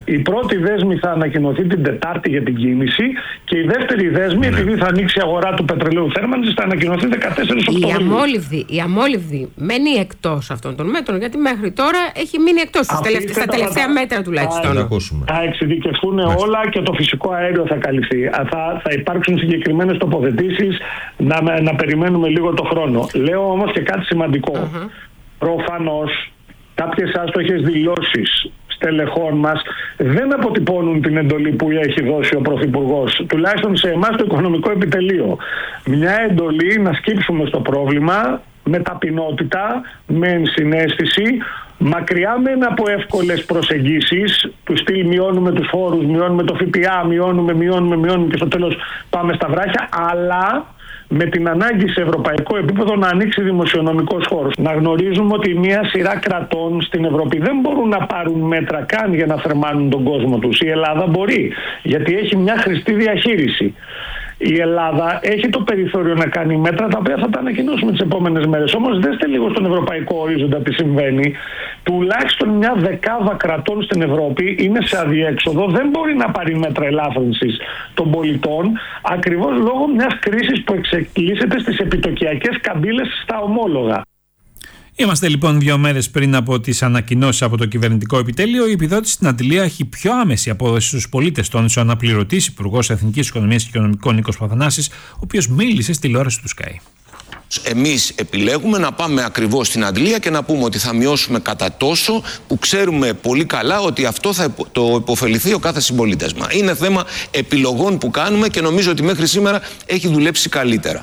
Η πρώτη δέσμη θα ανακοινωθεί την Τετάρτη για την κίνηση και η δεύτερη δέσμη, επειδή θα ανοίξει η αγορά του πετρελαίου θέρμανσης, θα ανακοινωθεί 14 Οκτωβρίου. Η αμόλυβδη μένει εκτός αυτών των μέτρων, γιατί μέχρι τώρα έχει μείνει εκτός στα τελευταία μέτρα τουλάχιστον. Θα εξειδικευτούν όλα και το φυσικό αέριο θα καλυφθεί. Θα υπάρξουν συγκεκριμένες τοποθετήσεις, να περιμένουμε λίγο το χρόνο. Λέω όμως και κάτι σημαντικό. Προφανώς κάποιες άστοχες δηλώσεις στελεχών μας δεν αποτυπώνουν την εντολή που έχει δώσει ο Πρωθυπουργός, τουλάχιστον σε εμάς το οικονομικό επιτελείο. Μια εντολή να σκύψουμε στο πρόβλημα με ταπεινότητα, με ενσυναίσθηση, μακριά μεν από εύκολες προσεγγίσεις του στυλ μειώνουμε τους φόρους, μειώνουμε το ΦΠΑ, μειώνουμε και στο τέλος πάμε στα βράχια, αλλά με την ανάγκη σε ευρωπαϊκό επίπεδο να ανοίξει δημοσιονομικός χώρος. Να γνωρίζουμε ότι μια σειρά κρατών στην Ευρώπη δεν μπορούν να πάρουν μέτρα καν για να θερμάνουν τον κόσμο τους. Η Ελλάδα μπορεί, γιατί έχει μια χρηστή διαχείριση. Η Ελλάδα έχει το περιθώριο να κάνει μέτρα τα οποία θα τα ανακοινώσουμε τις επόμενες μέρες. Όμως δέστε λίγο στον ευρωπαϊκό ορίζοντα τι συμβαίνει. Τουλάχιστον μια δεκάδα κρατών στην Ευρώπη είναι σε αδιέξοδο, δεν μπορεί να πάρει μέτρα ελάφρυνσης των πολιτών, ακριβώς λόγω μιας κρίσης που εξελίσσεται στις επιτοκιακές καμπύλες στα ομόλογα. Είμαστε λοιπόν 2 μέρες πριν από τις ανακοινώσεις από το κυβερνητικό επιτέλειο. Η επιδότηση στην αντιλία έχει πιο άμεση απόδοση στους πολίτες, τόνισε ο αναπληρωτής Υπουργός Εθνικής Οικονομίας και Κοινωνικών Νίκος Παθανάσης, ο οποίος μίλησε στη τηλεόραση του Sky. Εμείς επιλέγουμε να πάμε ακριβώς στην αντλία και να πούμε ότι θα μειώσουμε κατά τόσο που ξέρουμε πολύ καλά ότι αυτό θα το υποφεληθεί ο κάθε συμπολίτης μας. Είναι θέμα επιλογών που κάνουμε και νομίζω ότι μέχρι σήμερα έχει δουλέψει καλύτερα.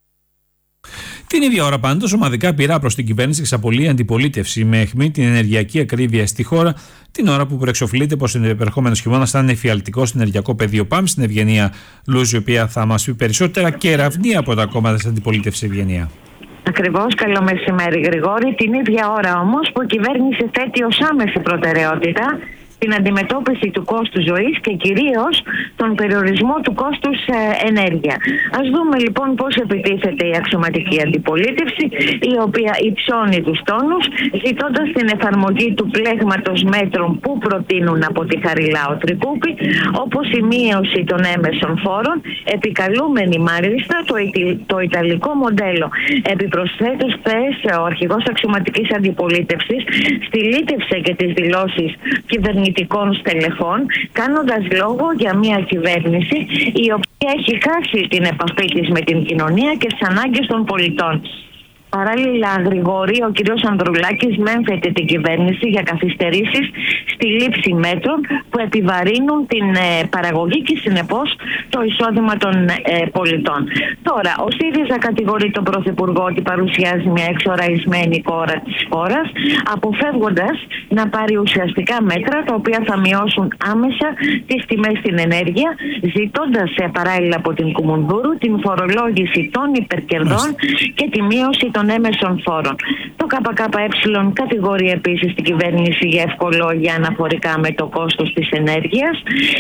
Την ίδια ώρα πάντως, ομαδικά πειρά προς την κυβέρνηση εξαπολύει η αντιπολίτευση με αιχμή την ενεργειακή ακρίβεια στη χώρα, την ώρα που προεξοφλείται πως ο επερχόμενος χειμώνας θα είναι εφιαλτικός στο ενεργειακό πεδίο. Πάμε στην Ευγενία Λούζη, η οποία θα μας πει περισσότερα και ερευνή από τα κόμματα της αντιπολίτευσης. Ευγενία. Ακριβώς, καλό μεσημέρι Γρηγόρη. Την ίδια ώρα όμως που η κυβέρνηση θέτει ως άμεση προτεραιότητα την αντιμετώπιση του κόστου ζωής και κυρίως τον περιορισμό του κόστους ενέργεια. Ας δούμε λοιπόν πώς επιτίθεται η αξιωματική αντιπολίτευση, η οποία υψώνει τους τόνους, ζητώντας την εφαρμογή του πλέγματος μέτρων που προτείνουν από τη Χαριλάου Τρικούπη, όπως η μείωση των έμεσων φόρων, επικαλούμενη μάλιστα το ιταλικό μοντέλο. Επιπροσθέτως, χθες ο αρχηγός αξιωματικής αντιπολίτευσης στυλίτευσε και τις δηλώσεις κυβερνητικών στελεχών, κάνοντας λόγο για μια κυβέρνηση η οποία έχει χάσει την επαφή της με την κοινωνία και τις ανάγκες των πολιτών. Παράλληλα, Γρηγόρη, ο κ. Ανδρουλάκης μένθεται την κυβέρνηση για καθυστερήσεις στη λήψη μέτρων που επιβαρύνουν την παραγωγή και συνεπώς το εισόδημα των πολιτών. Τώρα, ο ΣΥΡΙΖΑ κατηγορεί τον Πρωθυπουργό ότι παρουσιάζει μια εξοραϊσμένη εικόνα της χώρας, αποφεύγοντας να πάρει ουσιαστικά μέτρα τα οποία θα μειώσουν άμεσα τις τιμές στην ενέργεια, ζητώντας παράλληλα από την Κουμουνδούρου την φορολόγηση των υπερκερδών και τη μείωση των έμεσων φόρων. Το ΚΚΕ κατηγορεί επίσης την κυβέρνηση για ευκολόγια αναφορικά με το κόστος της ενέργειας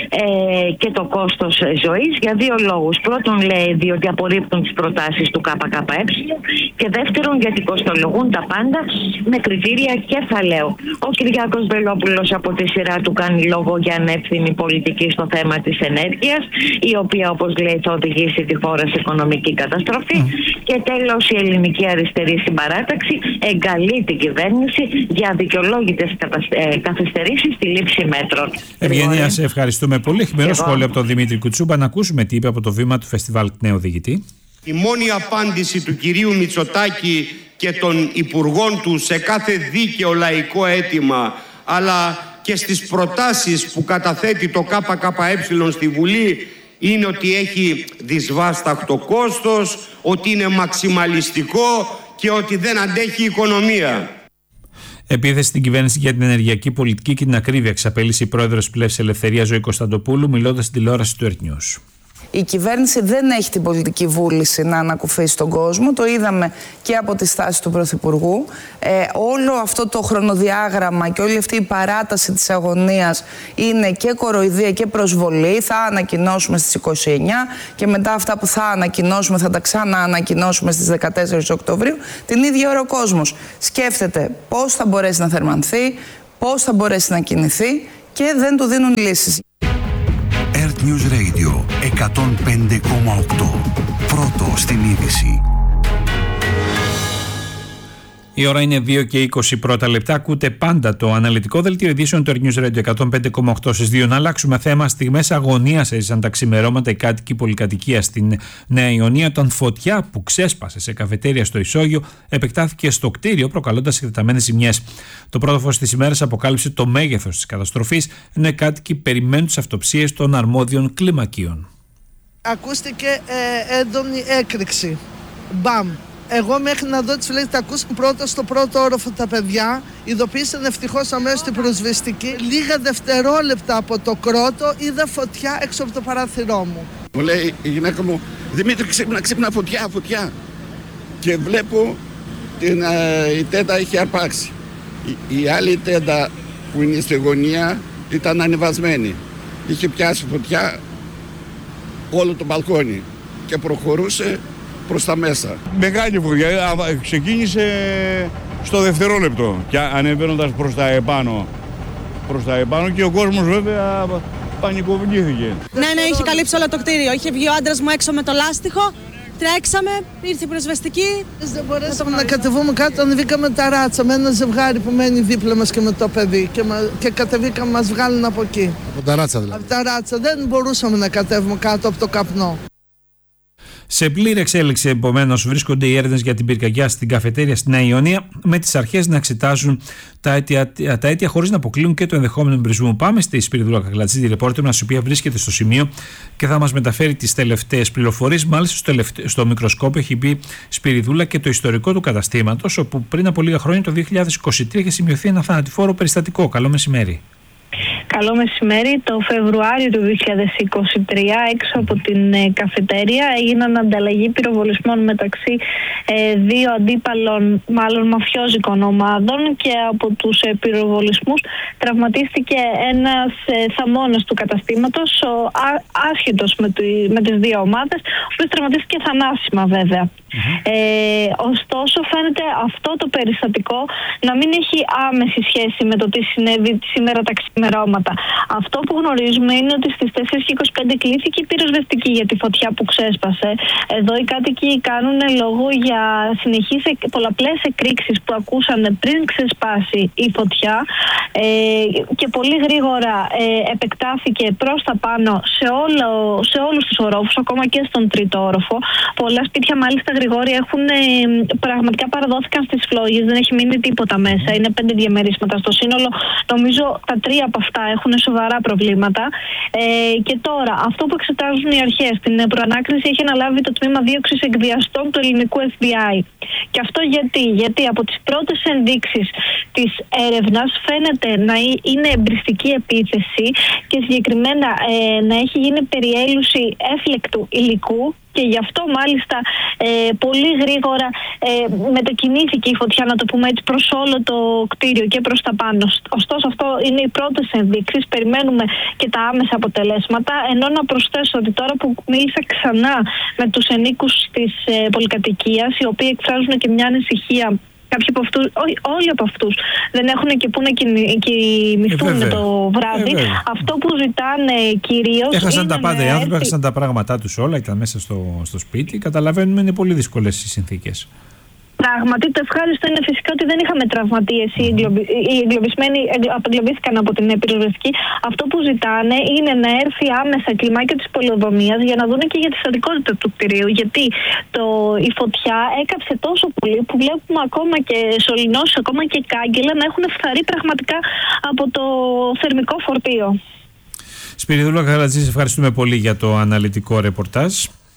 και το κόστος ζωής για 2 λόγους. Πρώτον, λέει, διότι απορρίπτουν τις προτάσεις του ΚΚΕ και δεύτερον, γιατί κοστολογούν τα πάντα με κριτήρια κεφαλαίου. Ο Κυριάκος Βελόπουλος από τη σειρά του κάνει λόγο για ανεύθυνη πολιτική στο θέμα της ενέργειας, η οποία, όπως λέει, θα οδηγήσει τη χώρα σε οικονομική καταστροφή. Και τέλος, η ελληνική αριστερή συμπαράταξη εγκαλεί την κυβέρνηση για αδικαιολόγητες καθυστερήσεις στη λήψη μέτρων. Ευγενία, σε ευχαριστούμε πολύ. Χειμερό σχόλιο από τον Δημήτρη Κουτσούμπα. Να ακούσουμε τι είπε από το βήμα του Φεστιβάλ Νέο Διηγητή. Η μόνη απάντηση του κυρίου Μητσοτάκη και των υπουργών του σε κάθε δίκαιο λαϊκό αίτημα, αλλά και στις προτάσεις που καταθέτει το ΚΚΕ στη Βουλή, είναι ότι έχει δυσβάσταχτο κόστος, ότι είναι μαξιμαλιστικό και ότι δεν αντέχει η οικονομία. Επίθεση στην κυβέρνηση για την ενεργειακή πολιτική και την ακρίβεια εξαπέλυσε η πρόεδρος Πλεύσης Ελευθερίας Ζωή Κωνσταντοπούλου, μιλώντας στην τηλεόραση του Earth News. Η κυβέρνηση δεν έχει την πολιτική βούληση να ανακουφίσει τον κόσμο. Το είδαμε και από τη στάση του Πρωθυπουργού. Όλο αυτό το χρονοδιάγραμμα και όλη αυτή η παράταση της αγωνίας είναι και κοροϊδία και προσβολή. Θα ανακοινώσουμε στις 29 και μετά αυτά που θα ανακοινώσουμε θα τα ξαναανακοινώσουμε στις 14 Οκτωβρίου. Την ίδια ώρα ο κόσμος σκέφτεται πώς θα μπορέσει να θερμανθεί, πώς θα μπορέσει να κινηθεί και δεν του δίνουν λύσεις. Earth News Radio 105,8. Πρώτο στην είδηση. Η ώρα είναι 2 και 20 πρώτα λεπτά. Ακούτε πάντα το αναλυτικό δελτίο ειδήσεων του Earth News Radio 105,8 στις 2. Να αλλάξουμε θέμα. Στιγμές αγωνίας έζησαν τα ξημερώματα οι κάτοικοι πολυκατοικίας στην Νέα Ιωνία, όταν φωτιά που ξέσπασε σε καφετέρια στο Ισόγειο επεκτάθηκε στο κτίριο, προκαλώντας εκτεταμένες ζημιές. Το πρώτο φως της ημέρας αποκάλυψε το μέγεθος της καταστροφής, ενώ οι κάτοικοι περιμένουν τις αυτοψίες των αρμόδιων κλιμακίων. Ακούστηκε έντονη έκρηξη. Μπαμ. Εγώ μέχρι να δω τις φυλακές τα ακούσαν πρώτα στο πρώτο όροφο τα παιδιά. Ειδοποίησαν ευτυχώς αμέσως την πυροσβεστική. Λίγα δευτερόλεπτα από το κρότο είδα φωτιά έξω από το παράθυρό μου. Μου λέει η γυναίκα μου, Δημήτρη, ξύπνα, φωτιά. Και βλέπω η τέντα είχε αρπάξει. Η άλλη τέντα που είναι στη γωνία ήταν ανεβασμένη. Είχε πιάσει φωτιά όλο το μπαλκόνι και προχωρούσε προς τα μέσα. Μεγάλη φωτιά, ξεκίνησε στο δευτερόλεπτο και ανεβαίνοντας προς τα επάνω και ο κόσμος βέβαια πανικοβλήθηκε. Ναι, είχε καλύψει όλο το κτίριο. Είχε βγει ο άντρας μου έξω με το λάστιχο. Τρέξαμε, ήρθε η πυροσβεστική. Δεν μπορέσαμε να κατεβούμε κάτω, ανεβήκαμε τα ράτσα με ένα ζευγάρι που μένει δίπλα μας και με το παιδί. Και κατεβήκαμε, μας βγάλουν από εκεί. Από τα ράτσα δηλαδή. Από τα ράτσα, δεν μπορούσαμε να κατέβουμε κάτω από το καπνό. Σε πλήρη εξέλιξη, επομένως, βρίσκονται οι έρευνες για την πυρκαγιά στην καφετέρια στη Νέα Ιωνία, με τις αρχές να εξετάζουν τα αίτια χωρίς να αποκλείουν και το ενδεχόμενο εμπρισμό. Πάμε στη Σπυριδούλα Κακλατζή, τη ρεπόρτερ μας, η οποία βρίσκεται στο σημείο και θα μας μεταφέρει τις τελευταίες πληροφορίες. Μάλιστα, στο μικροσκόπιο έχει μπει Σπυριδούλα και το ιστορικό του καταστήματος, όπου πριν από λίγα χρόνια, το 2023, είχε σημειωθεί ένα θανατηφόρο περιστατικό. Καλό μεσημέρι. Καλό μεσημέρι. Το Φεβρουάριο του 2023, έξω από την καφετέρια, έγιναν ανταλλαγή πυροβολισμών μεταξύ δύο αντίπαλων, μάλλον μαφιόζικων ομάδων, και από τους πυροβολισμούς τραυματίστηκε ένας θαμώνας του καταστήματος, άσχετος με τις δύο ομάδες, ο οποίος τραυματίστηκε θανάσιμα βέβαια. Ωστόσο, φαίνεται αυτό το περιστατικό να μην έχει άμεση σχέση με το τι συνέβη σήμερα τα ξημερώματα. Αυτό που γνωρίζουμε είναι ότι στις 4:25 κλήθηκε η πυροσβεστική για τη φωτιά που ξέσπασε. Εδώ οι κάτοικοι κάνουν λόγο για συνεχείς πολλαπλές εκρήξεις που ακούσαν πριν ξεσπάσει η φωτιά, και πολύ γρήγορα επεκτάθηκε προς τα πάνω σε όλους τους ορόφους, ακόμα και στον τρίτο όροφο. Πολλά σπίτια μάλιστα, Γρηγόρη, πραγματικά παραδόθηκαν στις φλόγες, δεν έχει μείνει τίποτα μέσα. Είναι 5 διαμερίσματα στο σύνολο. Νομίζω τα 3 από αυτά έχουν σοβαρά προβλήματα. Και τώρα, αυτό που εξετάζουν οι αρχές, την προανάκριση έχει αναλάβει το τμήμα δίωξης εκβιαστών του ελληνικού FBI. Και αυτό γιατί από τις πρώτες ενδείξεις της έρευνας φαίνεται να είναι εμπριστική επίθεση και συγκεκριμένα να έχει γίνει περιέλουση έφλεκτου υλικού. Και γι' αυτό μάλιστα πολύ γρήγορα μετακινήθηκε η φωτιά, να το πούμε έτσι, προς όλο το κτίριο και προς τα πάνω. Ωστόσο, αυτό είναι οι πρώτες ενδείξεις. Περιμένουμε και τα άμεσα αποτελέσματα. Ενώ να προσθέσω ότι τώρα που μίλησα ξανά με τους ενίκους της πολυκατοικίας, οι οποίοι εκφράζουν και μια ανησυχία. Κάποιοι από αυτούς, όλοι από αυτούς, δεν έχουν και πού να κοιμηθούν το βράδυ. Αυτό που ζητάνε κυρίως. Έχασαν τα πάντα οι άνθρωποι, έχασαν τα πράγματά τους όλα, ήταν μέσα στο σπίτι. Καταλαβαίνουμε, είναι πολύ δύσκολες οι συνθήκες. Πράγματι, το ευχάριστο είναι φυσικά ότι δεν είχαμε τραυματίες. Οι εγκλωβισμένοι απεγκλωβίστηκαν από την πυροσβεστική. Αυτό που ζητάνε είναι να έρθει άμεσα κλιμάκιο της πολεοδομίας για να δουν και για τη στατικότητα του κτηρίου. Γιατί η φωτιά έκαψε τόσο πολύ που βλέπουμε ακόμα και σωληνώσεις, ακόμα και κάγκελα να έχουν φθαρεί πραγματικά από το θερμικό φορτίο. Σπυριδούλα Κακλατζή, ευχαριστούμε πολύ για το αναλυτικό ρεπορτάζ.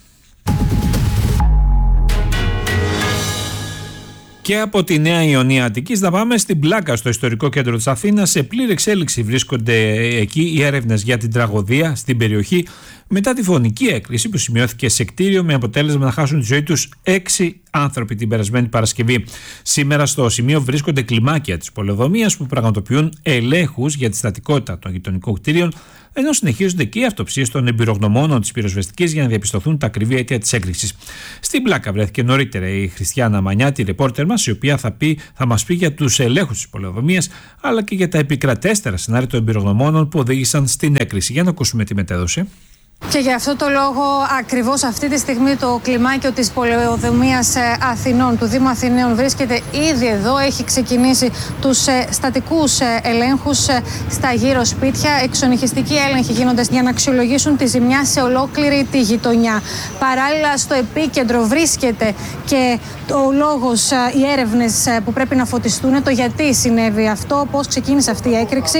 Και από τη Νέα Ιωνία Αττικής να πάμε στην Πλάκα, στο ιστορικό κέντρο της Αθήνας. Σε πλήρη εξέλιξη βρίσκονται εκεί οι έρευνες για την τραγωδία στην περιοχή, μετά τη φωνική έκρηξη που σημειώθηκε σε κτίριο με αποτέλεσμα να χάσουν τη ζωή τους 6 άνθρωποι την περασμένη Παρασκευή. Σήμερα στο σημείο βρίσκονται κλιμάκια της πολεοδομίας που πραγματοποιούν ελέγχους για τη στατικότητα των γειτονικών κτίριων, ενώ συνεχίζονται και οι αυτοψίες των εμπειρογνωμόνων της πυροσβεστικής για να διαπιστωθούν τα ακριβή αίτια της έκρηξης. Στην πλάκα βρέθηκε νωρίτερα η Χριστιάνα Μανιάτη, ρεπόρτερ μας, η οποία θα μας πει για τους ελέγχους της πολεοδομίας αλλά και για τα επικρατέστερα σενάρια των εμπειρογνωμόνων που οδήγησαν στην έκρηξη. Για να ακούσουμε τη μετέδωση. Και γι' αυτό το λόγο ακριβώς αυτή τη στιγμή το κλιμάκιο της πολεοδομίας Αθηνών, του Δήμου Αθηναίων, βρίσκεται ήδη εδώ. Έχει ξεκινήσει τους στατικούς ελέγχους στα γύρω σπίτια. Εξονυχιστικοί έλεγχοι γίνονται για να αξιολογήσουν τη ζημιά σε ολόκληρη τη γειτονιά. Παράλληλα στο επίκεντρο βρίσκεται και ο λόγος, οι έρευνες που πρέπει να φωτιστούν, το γιατί συνέβη αυτό, πώς ξεκίνησε αυτή η έκρηξη.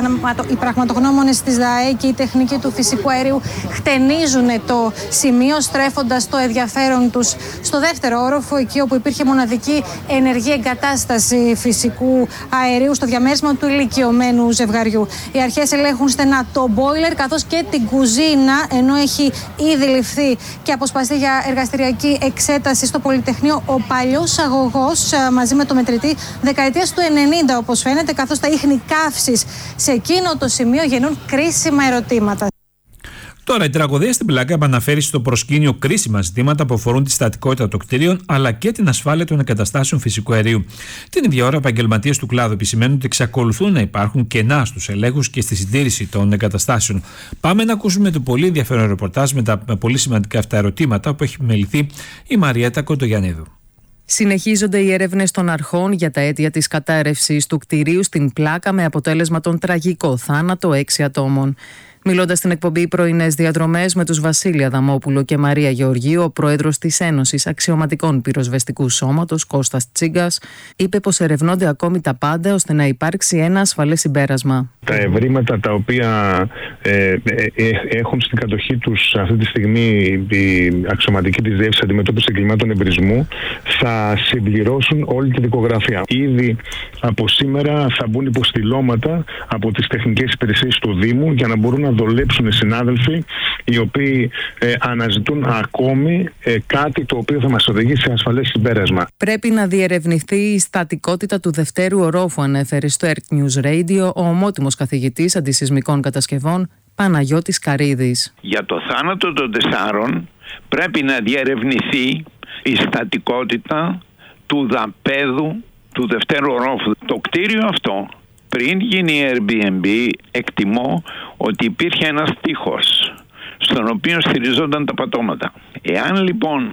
Οι πραγματογνώμονες της ΔΑΕ και η τεχνική του φυσικού αερίου χτενίζουν το σημείο, στρέφοντας το ενδιαφέρον τους στο δεύτερο όροφο, εκεί όπου υπήρχε μοναδική ενεργή εγκατάσταση φυσικού αερίου στο διαμέρισμα του ηλικιωμένου ζευγαριού. Οι αρχές ελέγχουν στενά το μπόιλερ καθώς και την κουζίνα, ενώ έχει ήδη ληφθεί και αποσπαστεί για εργαστηριακή εξέταση στο Πολυτεχνείο ο παλιός αγωγός μαζί με το μετρητή δεκαετίας του 90, όπως φαίνεται, καθώς τα ίχνη καύσης σε εκείνο το σημείο γεννούν κρίσιμα ερωτήματα. Τώρα, η τραγωδία στην πλάκα επαναφέρει στο προσκήνιο κρίσιμα ζητήματα που αφορούν τη στατικότητα των κτηρίων αλλά και την ασφάλεια των εγκαταστάσεων φυσικού αερίου. Την ίδια ώρα, επαγγελματίες του κλάδου επισημαίνουν ότι εξακολουθούν να υπάρχουν κενά στους ελέγχους και στη συντήρηση των εγκαταστάσεων. Πάμε να ακούσουμε το πολύ ενδιαφέρον ρεπορτάζ με τα πολύ σημαντικά αυτά ερωτήματα που έχει επιμεληθεί η Μαριέτα Κοντογιαννίδου. Συνεχίζονται οι έρευνες των αρχών για τα αίτια της κατάρρευσης του κτηρίου στην πλάκα με αποτέλεσμα τον τραγικό θάνατο 6 ατόμων. Μιλώντας στην εκπομπή Πρωινές Διαδρομές με τους Βασίλη Αδαμόπουλο και Μαρία Γεωργίου, ο πρόεδρος της Ένωσης Αξιωματικών Πυροσβεστικού Σώματος, Κώστας Τσίγκας, είπε πως ερευνώνται ακόμη τα πάντα ώστε να υπάρξει ένα ασφαλές συμπέρασμα. Τα ευρήματα τα οποία έχουν στην κατοχή τους αυτή τη στιγμή οι αξιωματικοί της Διεύθυνσης Αντιμετώπισης Εγκλημάτων Εμπρισμού θα συμπληρώσουν όλη τη δικογραφία. Ήδη από σήμερα θα μπουν υποστηλώματα από τις τεχνικές υπηρεσίες του Δήμου για να μπορούν να δουλέψουν οι συνάδελφοι οι οποίοι αναζητούν ακόμη κάτι το οποίο θα μας οδηγήσει σε ασφαλές συμπέρασμα. Πρέπει να διερευνηθεί η στατικότητα του δευτέρου ορόφου, ανέφερε στο Earth News Radio ο ομότιμος καθηγητής αντισυσμικών κατασκευών Παναγιώτης Καρίδης. Για το θάνατο των 4 πρέπει να διερευνηθεί η στατικότητα του δαπέδου του δευτέρου ορόφου. Το κτίριο αυτό, πριν γίνει Airbnb, εκτιμώ ότι υπήρχε ένας τοίχος στον οποίο στηριζόταν τα πατώματα. Εάν λοιπόν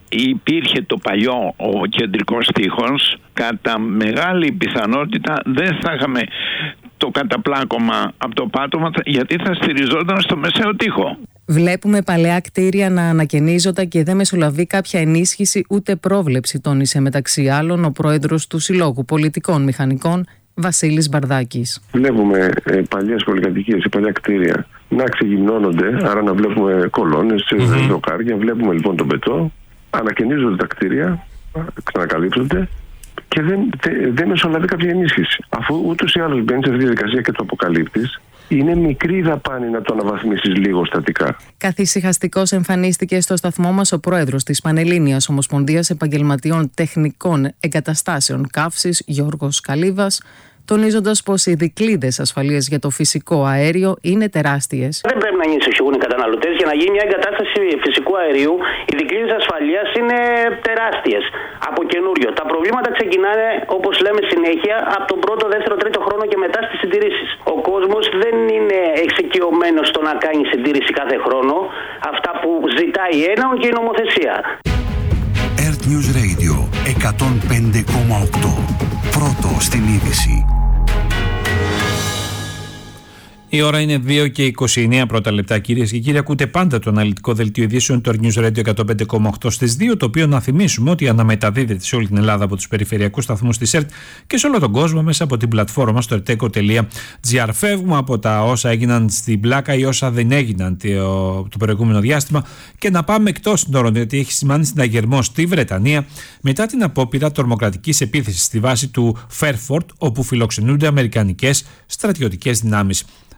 υπήρχε το παλιό ο κεντρικός τοίχος, κατά μεγάλη πιθανότητα δεν θα είχαμε το καταπλάκωμα από το πάτωμα, γιατί θα στηριζόταν στο μεσαίο τοίχο. Βλέπουμε παλαιά κτίρια να ανακαινίζονται και δεν μεσολαβεί κάποια ενίσχυση ούτε πρόβλεψη, τόνισε μεταξύ άλλων ο πρόεδρος του Συλλόγου Πολιτικών Μηχανικών, Βασίλης Μπαρδάκης. Βλέπουμε παλιές πολυκατοικίες ή παλιά κτίρια να ξεγυμνώνονται, άρα να βλέπουμε κολόνες, δοκάρια. Βλέπουμε λοιπόν τον πετό, ανακαινίζονται τα κτίρια, ξανακαλύπτονται και δεν μεσολαβεί κάποια ενίσχυση. Αφού ούτως ή άλλως μπαίνει σε αυτή τη διαδικασία και το αποκαλύπτεις, είναι μικρή δαπάνη να το αναβαθμίσεις λίγο στατικά. Καθησυχαστικός εμφανίστηκε στο σταθμό μας ο πρόεδρος της Πανελλήνιας Ομοσπονδίας Επαγγελματιών Τεχνικών Εγκαταστάσεων Καύσης, Γιώργος Καλύβας, τονίζοντας πως οι δικλείδες ασφαλείας για το φυσικό αέριο είναι τεράστιες. Δεν πρέπει να ανησυχούν οι καταναλωτές. Για να γίνει μια εγκατάσταση φυσικού αερίου, οι δικλείδες ασφαλείας είναι τεράστιες από καινούριο. Τα προβλήματα ξεκινάνε, όπως λέμε συνέχεια, από τον πρώτο, δεύτερο, τρίτο χρόνο και μετά στις συντηρήσεις. Ο κόσμος δεν είναι εξοικειωμένος στο να κάνει συντήρηση κάθε χρόνο. Αυτά που ζητάει έναον και η νομοθεσία. Earth News Radio 105,8. Πρώτο στην είδηση. Η ώρα είναι 2 και 29 πρώτα λεπτά, κυρίες και κύριοι. Ακούτε πάντα το αναλυτικό δελτίο ειδήσεων του News Radio 105,8 στις 2, το οποίο να θυμίσουμε ότι αναμεταδίδεται σε όλη την Ελλάδα από τους περιφερειακούς σταθμούς της ΕΡΤ και σε όλο τον κόσμο μέσα από την πλατφόρμα στο erteco.gr. Φεύγουμε από τα όσα έγιναν στην πλάκα ή όσα δεν έγιναν το προηγούμενο διάστημα και να πάμε εκτός συνόρων, γιατί έχει σημάνει συναγερμό στη Βρετανία μετά την απόπειρα τρομοκρατικής επίθεσης στη βάση του Fairford, όπου φιλοξενούνται αμερικανικές στρατιωτικές δυνάμεις.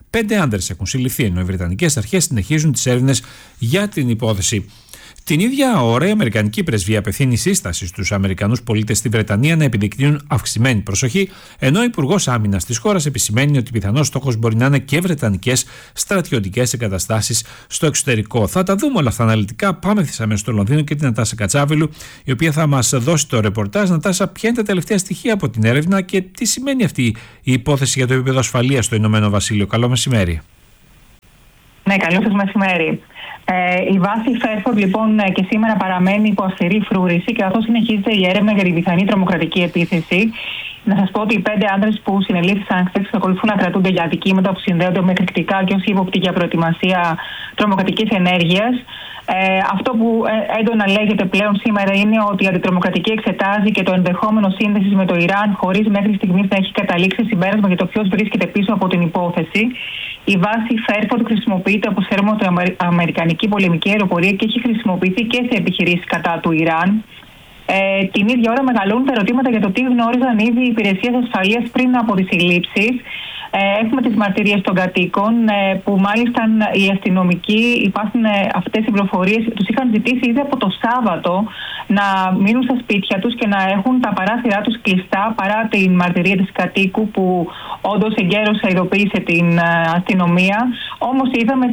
5 άνδρες έχουν συλληφθεί, ενώ οι βρετανικές αρχές συνεχίζουν τις έρευνες για την υπόθεση. Την ίδια ώρα, η Αμερικανική Πρεσβεία απευθύνει σύσταση στους Αμερικανούς πολίτες στη Βρετανία να επιδεικνύουν αυξημένη προσοχή, ενώ ο Υπουργός Άμυνας της χώρας επισημαίνει ότι πιθανός στόχος μπορεί να είναι και βρετανικές στρατιωτικές εγκαταστάσεις στο εξωτερικό. Θα τα δούμε όλα αυτά αναλυτικά. Πάμε αμέσως στο Λονδίνο και την Νατάσα Κατσάβελου, η οποία θα μας δώσει το ρεπορτάζ. Νατάσα, ποια είναι τα τελευταία στοιχεία από την έρευνα και τι σημαίνει αυτή η υπόθεση για το επίπεδο ασφαλείας στο Ηνωμένο Βασίλειο? Καλό μεσημέρι. Ναι, καλό σας μεσημέρι. Η βάση Φέρφορντ λοιπόν και σήμερα παραμένει υπό αυστηρή φρούρηση, και καθώς συνεχίζεται η έρευνα για την πιθανή τρομοκρατική επίθεση. Να σας πω ότι οι 5 άνδρες που συνελήφθησαν χθες εξακολουθούν να κρατούνται για αδικήματα που συνδέονται με εκρηκτικά και ως ύποπτοι για προετοιμασία τρομοκρατικής ενέργειας. Αυτό που έντονα λέγεται πλέον σήμερα είναι ότι η αντιτρομοκρατική εξετάζει και το ενδεχόμενο σύνδεσης με το Ιράν, χωρίς μέχρι στιγμής να έχει καταλήξει συμπέρασμα για το ποιος βρίσκεται πίσω από την υπόθεση. Η βάση Φέρφορντ χρησιμοποιείται, όπως ξέρουμε, από την Αμερικανική πολεμική αεροπορία και έχει χρησιμοποιηθεί και σε επιχειρήσεις κατά του Ιράν. Την ίδια ώρα μεγαλώνουν τα ερωτήματα για το τι γνώριζαν ήδη οι υπηρεσίες ασφαλείας πριν από τις συλλήψεις. Έχουμε τις μαρτυρίες των κατοίκων που μάλιστα οι αστυνομικοί, υπάρχουν αυτές οι πληροφορίες, τους είχαν ζητήσει ήδη από το Σάββατο να μείνουν στα σπίτια τους και να έχουν τα παράθυρά τους κλειστά, παρά την μαρτυρία της κατοίκου που όντως εγκαίρως ειδοποίησε την αστυνομία. Όμως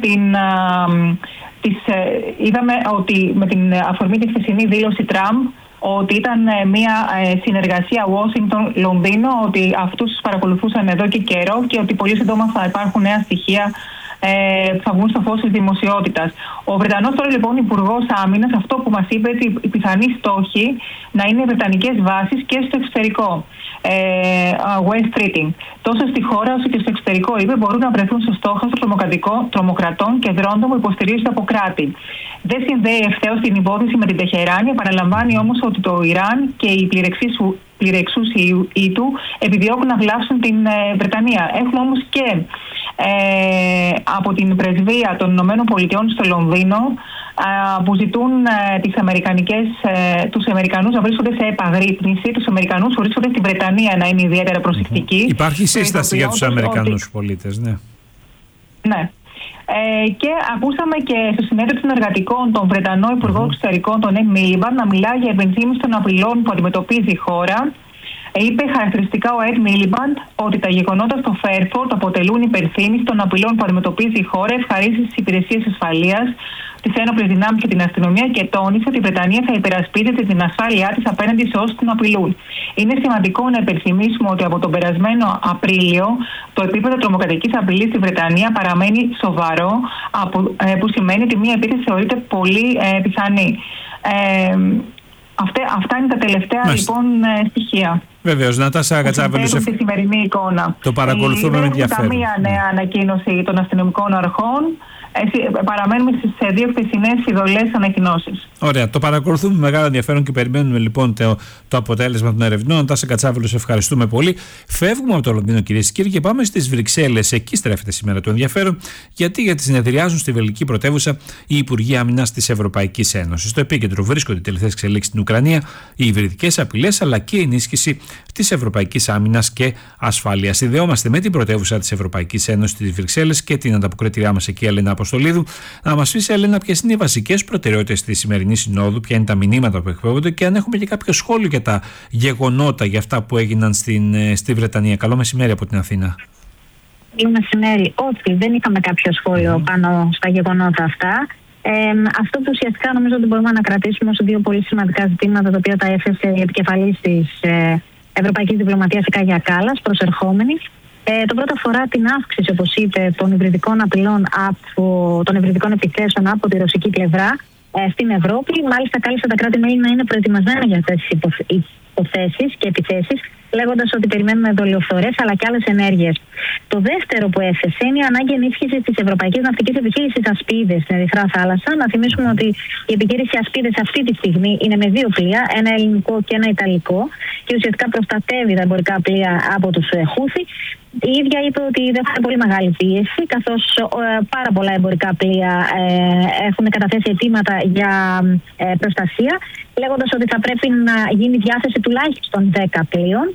είδαμε ότι με την αφορμή τη χθεσινή δήλωση Τραμπ ότι ήταν μια συνεργασία Washington-Λονδίνο, ότι αυτούς τους παρακολουθούσαν εδώ και καιρό και ότι πολύ σύντομα θα υπάρχουν νέα στοιχεία που θα βγουν στο φως της δημοσιότητας. Ο Βρετανός τώρα λοιπόν Υπουργός Άμυνας αυτό που μας είπε, ότι οι πιθανοί στόχοι να είναι βρετανικές βάσεις και στο εξωτερικό. West Streeting. Τόσο στη χώρα όσο και στο εξωτερικό, είπε, μπορούν να βρεθούν στο στόχο τρομοκρατών και δρόντων που υποστηρίζονται από κράτη. Δεν συνδέει ευθέως την υπόθεση με την Τεχεράνη, παραλαμβάνει όμως ότι το Ιράν και οι πληρεξούσιοι του επιδιώκουν να βλάψουν την Βρετανία. Έχουμε όμως και από την πρεσβεία των Ηνωμένων Πολιτειών στο Λονδίνο που ζητούν τους Αμερικανούς να βρίσκονται σε επαγρύπνηση, τους Αμερικανούς που βρίσκονται στην Βρετανία να είναι ιδιαίτερα προσεκτικοί. Υπάρχει σύσταση για τους Αμερικανούς πολίτες, ναι. Ναι. Και ακούσαμε και στο συνέδριο των εργατικών τον Βρετανό Υπουργό Εξωτερικών, τον Ed Miliband, να μιλάει για υπενθύμηση των απειλών που αντιμετωπίζει η χώρα. Είπε χαρακτηριστικά ο Ed Miliband ότι τα γεγονότα στο Φέρφορντ αποτελούν υπενθύμηση των απειλών που αντιμετωπίζει η χώρα, ευχαρίστηση στις υπηρεσίες ασφαλείας, τις ένοπλες δυνάμεις και την αστυνομία, και τόνισε ότι η Βρετανία θα υπερασπίζεται την ασφάλειά της απέναντι σε όσους την απειλούν. Είναι σημαντικό να υπενθυμίσουμε ότι από τον περασμένο Απρίλιο το επίπεδο τρομοκρατικής απειλής στη Βρετανία παραμένει σοβαρό, που σημαίνει ότι μια επίθεση θεωρείται πολύ πιθανή. Αυτά είναι τα τελευταία λοιπόν στοιχεία. Βεβαίως, Νατάσα Κατσάβελου, τη σημερινή εικόνα. Το παρακολουθούμε με ενδιαφέρον. Δεν έχουμε καμία νέα ανακοίνωση των αστυνομικών αρχών. Παραμένουμε στις 2 χθεσινές ειδωλές ανακοινώσεις. Ωραία. Το παρακολουθούμε με μεγάλο ενδιαφέρον και περιμένουμε λοιπόν το αποτέλεσμα των ερευνών. Νατάσα Κατσάβελου, σε ευχαριστούμε πολύ. Φεύγουμε από το Λονδίνο, κυρίες και κύριοι, και πάμε στις Βρυξέλλες. Εκεί στρέφεται σήμερα το ενδιαφέρον, γιατί συνεδριάζουν στη βελγική πρωτεύουσα οι Υπουργοί Άμυνας της Ευρωπαϊκής Ένωσης. Στο επίκεντρο βρίσκονται οι τελευταίες εξελίξεις στην Ουκρανία, οι υβριδικές απειλές αλλά και η ενίσχυση της Ευρωπαϊκής Άμυνας και Ασφάλειας. Συνδεόμαστε με την πρωτεύουσα της Ευρωπαϊκής Ένωσης, τις Βρυξέλλες, και την ανταποκριτήριά μας εκεί, Ελένα Αποστολίδου. Να μας πεις, Ελένα, ποιες είναι οι βασικές προτεραιότητες της σημερινής συνόδου, ποια είναι τα μηνύματα που εκπέμπονται και αν έχουμε και κάποιο σχόλιο για τα γεγονότα, για αυτά που έγιναν στη Βρετανία. Καλό μεσημέρι από την Αθήνα. Καλό μεσημέρι. Όχι, δεν είχαμε κάποιο σχόλιο πάνω στα γεγονότα αυτά. Αυτό που ουσιαστικά νομίζω ότι μπορούμε να κρατήσουμε ως 2 πολύ σημαντικά ζητήματα, τα οποία τα έθεσε η επικεφαλής της Ευρωπαϊκής Διπλωματίας, η Κάγια Κάλλας, προσερχόμενη. Το πρώτο αφορά την αύξηση, όπως είπε, των υβριδικών απειλών, των υβριδικών επιθέσεων από τη ρωσική πλευρά στην Ευρώπη. Μάλιστα, κάλεσε τα κράτη-μέλη να είναι προετοιμασμένα για αυτές τις υποθέσεις και επιθέσεις, λέγοντας ότι περιμένουμε δολιοφθορές αλλά και άλλες ενέργειες. Το δεύτερο που έθεσε είναι η ανάγκη ενίσχυσης της Ευρωπαϊκής Ναυτικής Επιχείρησης Ασπίδες στην Ερυθρά Θάλασσα. Να θυμίσουμε ότι η επιχείρηση Ασπίδες αυτή τη στιγμή είναι με 2 πλοία, ένα ελληνικό και ένα ιταλικό, και ουσιαστικά προστατεύει τα εμπορικά πλοία από τους Χούθι. Η ίδια είπε ότι δεν θα είναι πολύ μεγάλη πίεση, καθώς πάρα πολλά εμπορικά πλοία έχουν καταθέσει αιτήματα για προστασία, λέγοντας ότι θα πρέπει να γίνει διάθεση τουλάχιστον 10 πλοίων.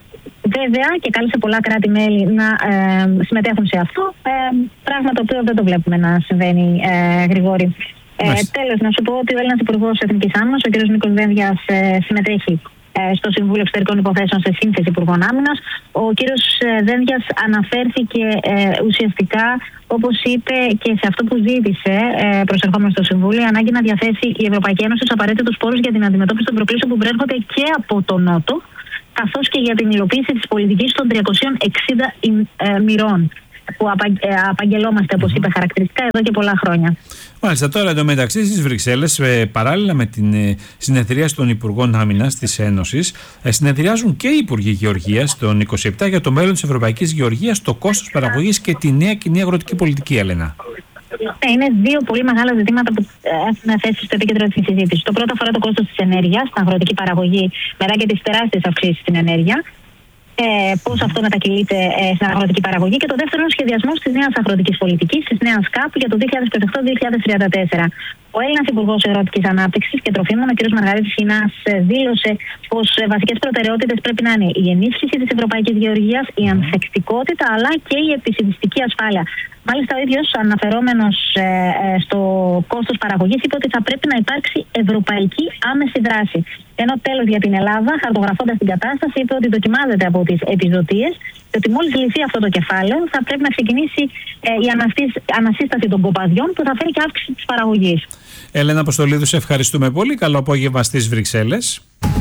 Βέβαια, και κάλεσε πολλά κράτη-μέλη να συμμετέχουν σε αυτό. Πράγμα το οποίο δεν το βλέπουμε να συμβαίνει, Γρηγόρη. Τέλος, να σου πω ότι ο Έλληνας Υπουργός Εθνικής Άμυνας, ο κ. Νίκος Δένδιας, συμμετέχει στο Συμβούλιο Εξωτερικών Υποθέσεων σε σύνθεση Υπουργών Άμυνας. Ο κ. Δένδιας αναφέρθηκε ουσιαστικά, όπως είπε και σε αυτό που ζήτησε προσερχόμενος στο Συμβούλιο, ανάγκη να διαθέσει η Ευρωπαϊκή Ένωση τους απαραίτητους πόρους για την αντιμετώπιση των προκλήσεων που προέρχονται και από τον Νότο, καθώς και για την υλοποίηση της πολιτικής των 360 μοιρών που απαγγελόμαστε, όπως είπε χαρακτηριστικά, εδώ και πολλά χρόνια. Μάλιστα, τώρα εντωμεταξύ στις Βρυξέλλες, παράλληλα με την συνεδρίαση των Υπουργών Άμυνας της Ένωσης, συνεδριάζουν και οι Υπουργοί Γεωργίας των 27 για το μέλλον της Ευρωπαϊκής Γεωργίας, το κόστος παραγωγής και τη νέα κοινή αγροτική πολιτική, Έλενα. Είναι δύο πολύ μεγάλα ζητήματα που έχουν θέσει στο επίκεντρο της συζήτησης. Το πρώτο αφορά το κόστος της ενέργειας, στην αγροτική παραγωγή, μετά και τις τεράστιες αυξήσεις στην ενέργεια. Πώς αυτό μετακυλείται στην αγροτική παραγωγή. Και το δεύτερο είναι ο σχεδιασμός της νέας αγροτικής πολιτικής, της νέας ΚΑΠ για το 2028-2034. Ο Έλληνας Υπουργός Αγροτικής Ανάπτυξης και Τροφίμων, ο κ. Μαργαρίτης Χινάς, δήλωσε πως βασικές προτεραιότητες πρέπει να είναι η ενίσχυση της Ευρωπαϊκής Γεωργίας, η ανθεκτικότητα αλλά και η επισητιστική ασφάλεια. Μάλιστα, ο ίδιος, αναφερόμενος στο κόστος παραγωγής, είπε ότι θα πρέπει να υπάρξει ευρωπαϊκή άμεση δράση. Ενώ τέλος για την Ελλάδα, χαρτογραφώντας την κατάσταση, είπε ότι δοκιμάζεται από τις επιδοτίες και ότι μόλις λυθεί αυτό το κεφάλαιο θα πρέπει να ξεκινήσει η ανασύσταση των κοπαδιών που θα φέρει και αύξηση της παραγωγής. Έλενα Αποστολίδου, σε ευχαριστούμε πολύ. Καλό απόγευμα στις Βρυξέλλες.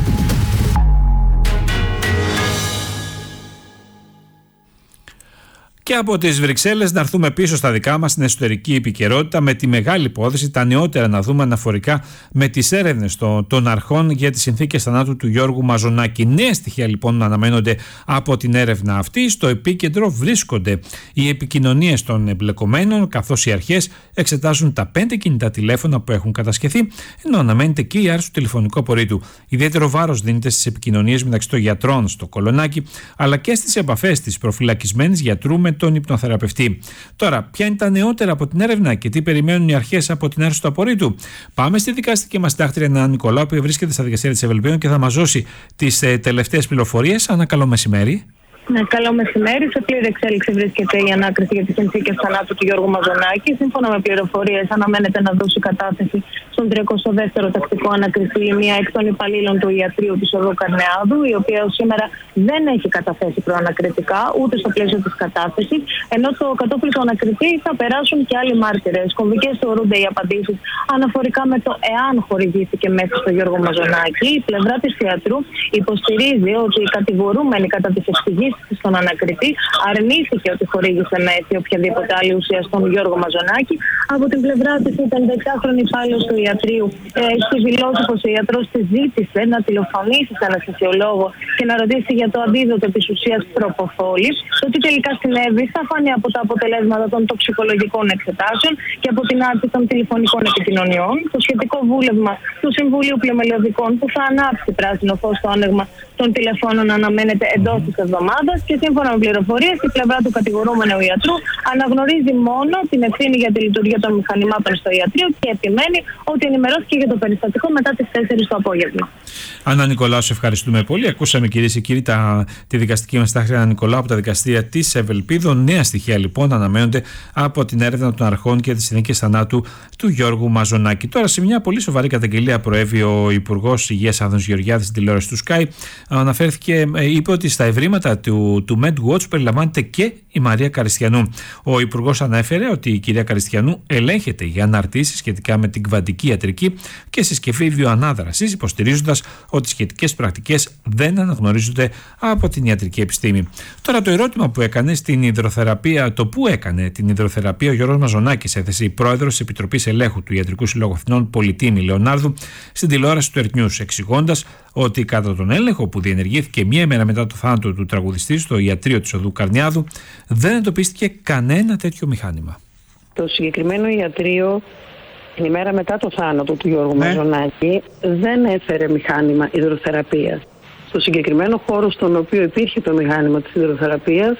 Και από τις Βρυξέλλες να έρθουμε πίσω στα δικά μας στην εσωτερική επικαιρότητα με τη μεγάλη υπόθεση, τα νεότερα να δούμε αναφορικά με τις έρευνες των αρχών για τις συνθήκες θανάτου του Γιώργου Μαζονάκη. Νέα στοιχεία λοιπόν αναμένονται από την έρευνα αυτή. Στο επίκεντρο βρίσκονται οι επικοινωνίες των εμπλεκομένων, καθώς οι αρχές εξετάζουν τα 5 κινητά τηλέφωνα που έχουν κατασχεθεί, ενώ αναμένεται και η άρση του τηλεφωνικού απορρίτου. Ιδιαίτερο βάρος δίνεται στις επικοινωνίες μεταξύ των γιατρών στο Κολονάκι, αλλά και στις επαφές της προφυλακισμένης γιατρού με τον υπνοθεραπευτή. Τώρα, ποια είναι τα νεότερα από την έρευνα και τι περιμένουν οι αρχές από την άρση του απορρίτου? Πάμε στη δικαστική μας συντάκτρια Ανά Νικολάου, που βρίσκεται στα δικαστήρια της Ευλπίων και θα μας δώσει τις τελευταίες πληροφορίες. Ανά, καλό μεσημέρι. Ναι, καλό μεσημέρι. Σε πλήρη εξέλιξη βρίσκεται η ανάκριση για τις συνθήκες θανάτου του Γιώργου Μαζονάκη. Σύμφωνα με πληροφορίες, αναμένεται να δώσει κατάθεση στον 32ο τακτικό ανακριτή μία εκ των υπαλλήλων του ιατρείου της οδού Καρνεάδου, η οποία σήμερα δεν έχει καταθέσει προανακριτικά ούτε στο πλαίσιο της κατάθεσης, ενώ στο κατόπιν του ανακριτή θα περάσουν και άλλοι μάρτυρες. Κομβικές θεωρούνται οι απαντήσεις αναφορικά με το εάν χορηγήθηκε μέσα στο Γιώργο Μαζονάκη. Η πλευρά της ιατρού υποστηρίζει ότι οι κατηγορούμενοι κατά τις εξηγήσεις στον ανακριτή αρνήθηκε ότι χορήγησε μέθη οποιαδήποτε άλλη ουσία στον Γιώργο Μαζονάκη. Από την πλευρά της, η 56χρονη υπάλληλος του ιατρείου έχει δηλώσει πως ο ιατρός της ζήτησε να τηλεφωνήσει σε αναισθησιολόγο και να ρωτήσει για το αντίδοτο της ουσίας προποφόλη. Το τι τελικά συνέβη θα φανεί από τα αποτελέσματα των τοξικολογικών εξετάσεων και από την άρση των τηλεφωνικών επικοινωνιών. Το σχετικό βούλευμα του Συμβουλίου Πλημελιωδικών που θα ανάψει πράσινο φως στο άνοιγμα των τηλεφώνων αναμένεται εντός της εβδομάδας και σύμφωνα με πληροφορίες η πλευρά του κατηγορούμενου ιατρού αναγνωρίζει μόνο την ευθύνη για τη λειτουργία των μηχανημάτων στο ιατρείο και επιμένει ότι ενημερώθηκε για το περιστατικό μετά τις 4 το απόγευμα. Ανά Νικολάου, σε ευχαριστούμε πολύ. Ακούσαμε, κυρίες και κύριοι, τη δικαστική μας συντάκτρια Ανά Νικολάου από τα δικαστήρια της Ευελπίδων. Νέα στοιχεία λοιπόν αναμένονται από την έρευνα των αρχών και τις συνθήκες θανάτου του Γιώργου Μαζονάκη. Τώρα, σε μια πολύ σοβαρή καταγγελία προέβη ο Υπουργός Υγείας Άδωνης Γεωργιάδης στην τηλεόραση του Sky. Αναφέρθηκε, είπε ότι στα ευρήματα του MedWatch περιλαμβάνεται και η Μαρία Καριστιανού. Ο Υπουργός ανέφερε ότι η κυρία Καριστιανού ελέγχεται για αναρτήσεις σχετικά με την κβαντική ιατρική και συσκευή βιοανάδρασης, υποστηρίζοντας ότι σχετικές πρακτικές δεν αναγνωρίζονται από την ιατρική επιστήμη. Τώρα, το ερώτημα που έκανε στην υδροθεραπεία, το που έκανε την υδροθεραπεία ο Γιώργος Μαζονάκης, έθεσε η πρόεδρος της Επιτροπής Ελέγχου του Ιατρικού Συλλόγου Αθηνών, Πολιτήμη Λεωνάρδου, στην τηλεόραση του Earth News, εξηγώντας ότι κατά τον έλεγχο που διενεργήθηκε μία μέρα μετά το θάνατο του τραγουδιστή στο ιατρείο της οδού Καρνιάδου, δεν εντοπίστηκε κανένα τέτοιο μηχάνημα. Το συγκεκριμένο ιατρείο την ημέρα μετά το θάνατο του Γιώργου Μαζονάκη δεν έφερε μηχάνημα υδροθεραπείας. Στο συγκεκριμένο χώρο στον οποίο υπήρχε το μηχάνημα της υδροθεραπείας,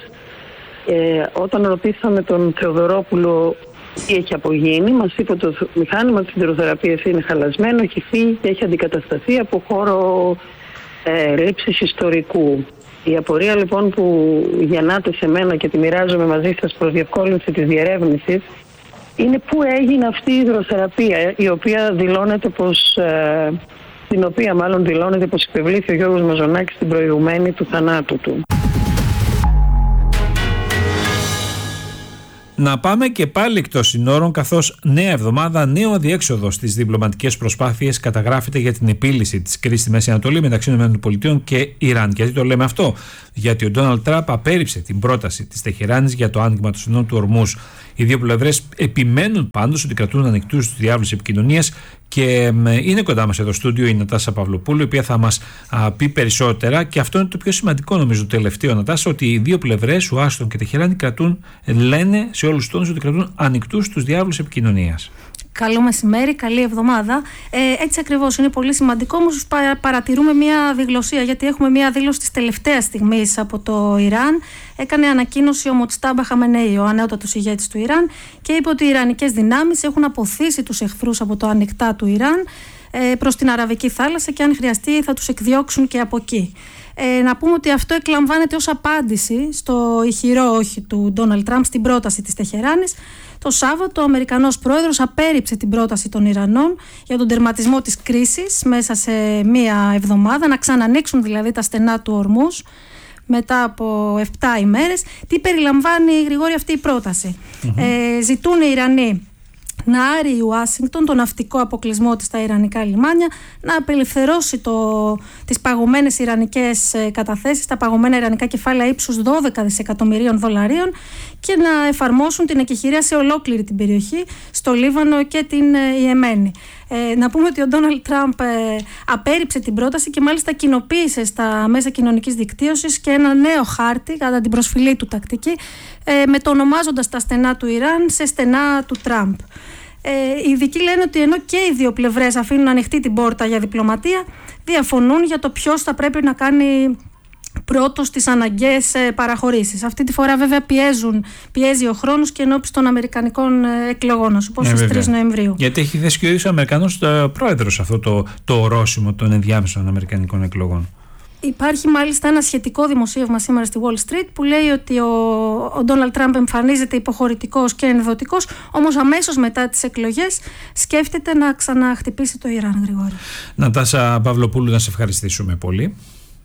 όταν ρωτήσαμε τον Θεοδωρόπουλο τι έχει απογίνει, μας είπε ότι το μηχάνημα της υδροθεραπείας είναι χαλασμένο, έχει φύγει και έχει αντικατασταθεί από χώρο λήψης ιστορικού. Η απορία λοιπόν που γεννάται σε μένα και τη μοιράζομαι μαζί σας προς διευκόλυνση της διερεύνησης είναι πού έγινε αυτή η υδροθεραπεία, η οποία δηλώνεται πως, την οποία μάλλον δηλώνεται πως υπευλήθη ο Γιώργος Μαζονάκης την προηγουμένη του θανάτου του. Να πάμε και πάλι εκτός συνόρων, καθώς νέα εβδομάδα, νέο αδιέξοδο στις διπλωματικές προσπάθειες καταγράφεται για την επίλυση της κρίσης στη Μέση Ανατολή μεταξύ ΗΠΑ και Ιράν. Γιατί το λέμε αυτό? Γιατί ο Ντόναλντ Τραμπ απέρριψε την πρόταση της Τεχεράνης για το άνοιγμα των συνόρων του Ορμούζ. Οι δύο πλευρές επιμένουν πάντως ότι κρατούν ανοιχτούς τους διάβλους επικοινωνίας και είναι κοντά μας εδώ στο στούντιο η Νατάσα Παυλοπούλου, η οποία θα μας πει περισσότερα. Και αυτό είναι το πιο σημαντικό, νομίζω, το τελευταίο, Νατάσα, ότι οι δύο πλευρές, Ουάσιγκτον και Τεχεράνη, λένε σε όλους τους τόνους ότι κρατούν ανοιχτούς τους διάβλους επικοινωνίας. Καλό μεσημέρι, καλή εβδομάδα. Έτσι ακριβώς, είναι πολύ σημαντικό, όμως παρατηρούμε μια διγλωσία, γιατί έχουμε μια δήλωση της τελευταίας στιγμής από το Ιράν. Έκανε ανακοίνωση ο Μοτστάμπα Χαμενέι, ο ανώτατος ηγέτης του Ιράν, και είπε ότι οι ιρανικές δυνάμεις έχουν αποθήσει τους εχθρούς από το ανοιχτά του Ιράν προς την Αραβική θάλασσα και αν χρειαστεί θα τους εκδιώξουν και από εκεί. Να πούμε ότι αυτό εκλαμβάνεται ως απάντηση στο ηχηρό όχι του Ντόναλντ Τραμπ στην πρόταση της Τεχεράνης. Το Σάββατο ο Αμερικανός πρόεδρος απέρριψε την πρόταση των Ιρανών για τον τερματισμό της κρίσης μέσα σε μία εβδομάδα, να ξανανοίξουν δηλαδή τα στενά του Ορμούζ μετά από 7 ημέρες. Τι περιλαμβάνει, Γρηγόρη, αυτή η πρόταση? Ζητούν οι Ιρανοί να άρει η Ουάσιγκτον τον ναυτικό αποκλεισμό της στα ιρανικά λιμάνια, να απελευθερώσει τις παγωμένες ιρανικές καταθέσεις, τα παγωμένα ιρανικά κεφάλαια ύψους 12 δισεκατομμυρίων δολαρίων και να εφαρμόσουν την εκεχηρία σε ολόκληρη την περιοχή, στο Λίβανο και την Ιεμένη. Να πούμε ότι ο Ντόναλντ Τραμπ απέρριψε την πρόταση και μάλιστα κοινοποίησε στα μέσα κοινωνικής δικτύωσης και ένα νέο χάρτη κατά την προσφυλή του τακτική, μετονομάζοντας τα στενά του Ιράν σε στενά του Τραμπ. Οι ειδικοί λένε ότι ενώ και οι δύο πλευρές αφήνουν ανοιχτή την πόρτα για διπλωματία, διαφωνούν για το ποιος θα πρέπει να κάνει πρώτος τις αναγκαίες παραχωρήσεις. Αυτή τη φορά βέβαια πιέζει ο χρόνος και ενώπιση των αμερικανικών εκλογών, όπως στις 3 Νοεμβρίου. Γιατί έχει θέσει και ο ίδιος ο Αμερικανός πρόεδρος αυτό το ορόσημο των ενδιάμεσων αμερικανικών εκλογών. Υπάρχει μάλιστα ένα σχετικό δημοσίευμα σήμερα στη Wall Street που λέει ότι ο Ντόναλντ Τραμπ εμφανίζεται υποχωρητικός και ενδοτικός, όμως αμέσως μετά τις εκλογές σκέφτεται να ξαναχτυπήσει το Ιράν, Γρηγόρη. Νατάσα Παυλοπούλου, να σε ευχαριστήσουμε πολύ.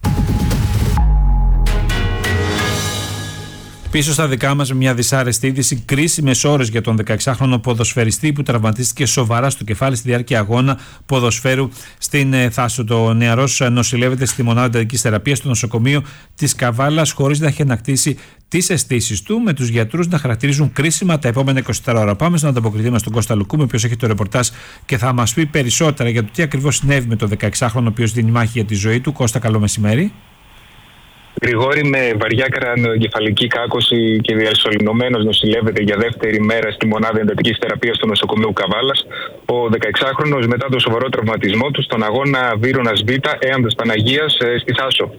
Πίσω στα δικά μας, μια δυσάρεστη είδηση, κρίσιμες ώρες για τον 16χρονο ποδοσφαιριστή που τραυματίστηκε σοβαρά στο κεφάλι στη διάρκεια αγώνα ποδοσφαίρου στην Θάσο. Το νεαρός νοσηλεύεται στη μονάδα εντατικής θεραπείας στο νοσοκομείο της Καβάλας, χωρίς να έχει ανακτήσει τις αισθήσεις του, με τους γιατρούς να χαρακτηρίζουν κρίσιμα τα επόμενα 24 ώρα. Πάμε στον ανταποκριτή μας, τον Κώστα Λουκούμη, ο οποίος έχει το ρεπορτάζ και θα μας πει περισσότερα για το τι ακριβώς συνέβη με τον 16χρονο, ο οποίος δίνει μάχη για τη ζωή του. Κώστα, καλό μεσημέρι. Γρηγόρη, με βαριά κρανιοεγκεφαλική κάκωση και διασωληνωμένος, νοσηλεύεται για δεύτερη μέρα στη μονάδα εντατικής θεραπείας του νοσοκομείου Καβάλας. Ο 16χρονος, μετά το σοβαρό τραυματισμό του στον αγώνα Βύρωνας Β, Έαντας Παναγίας στη Θάσο.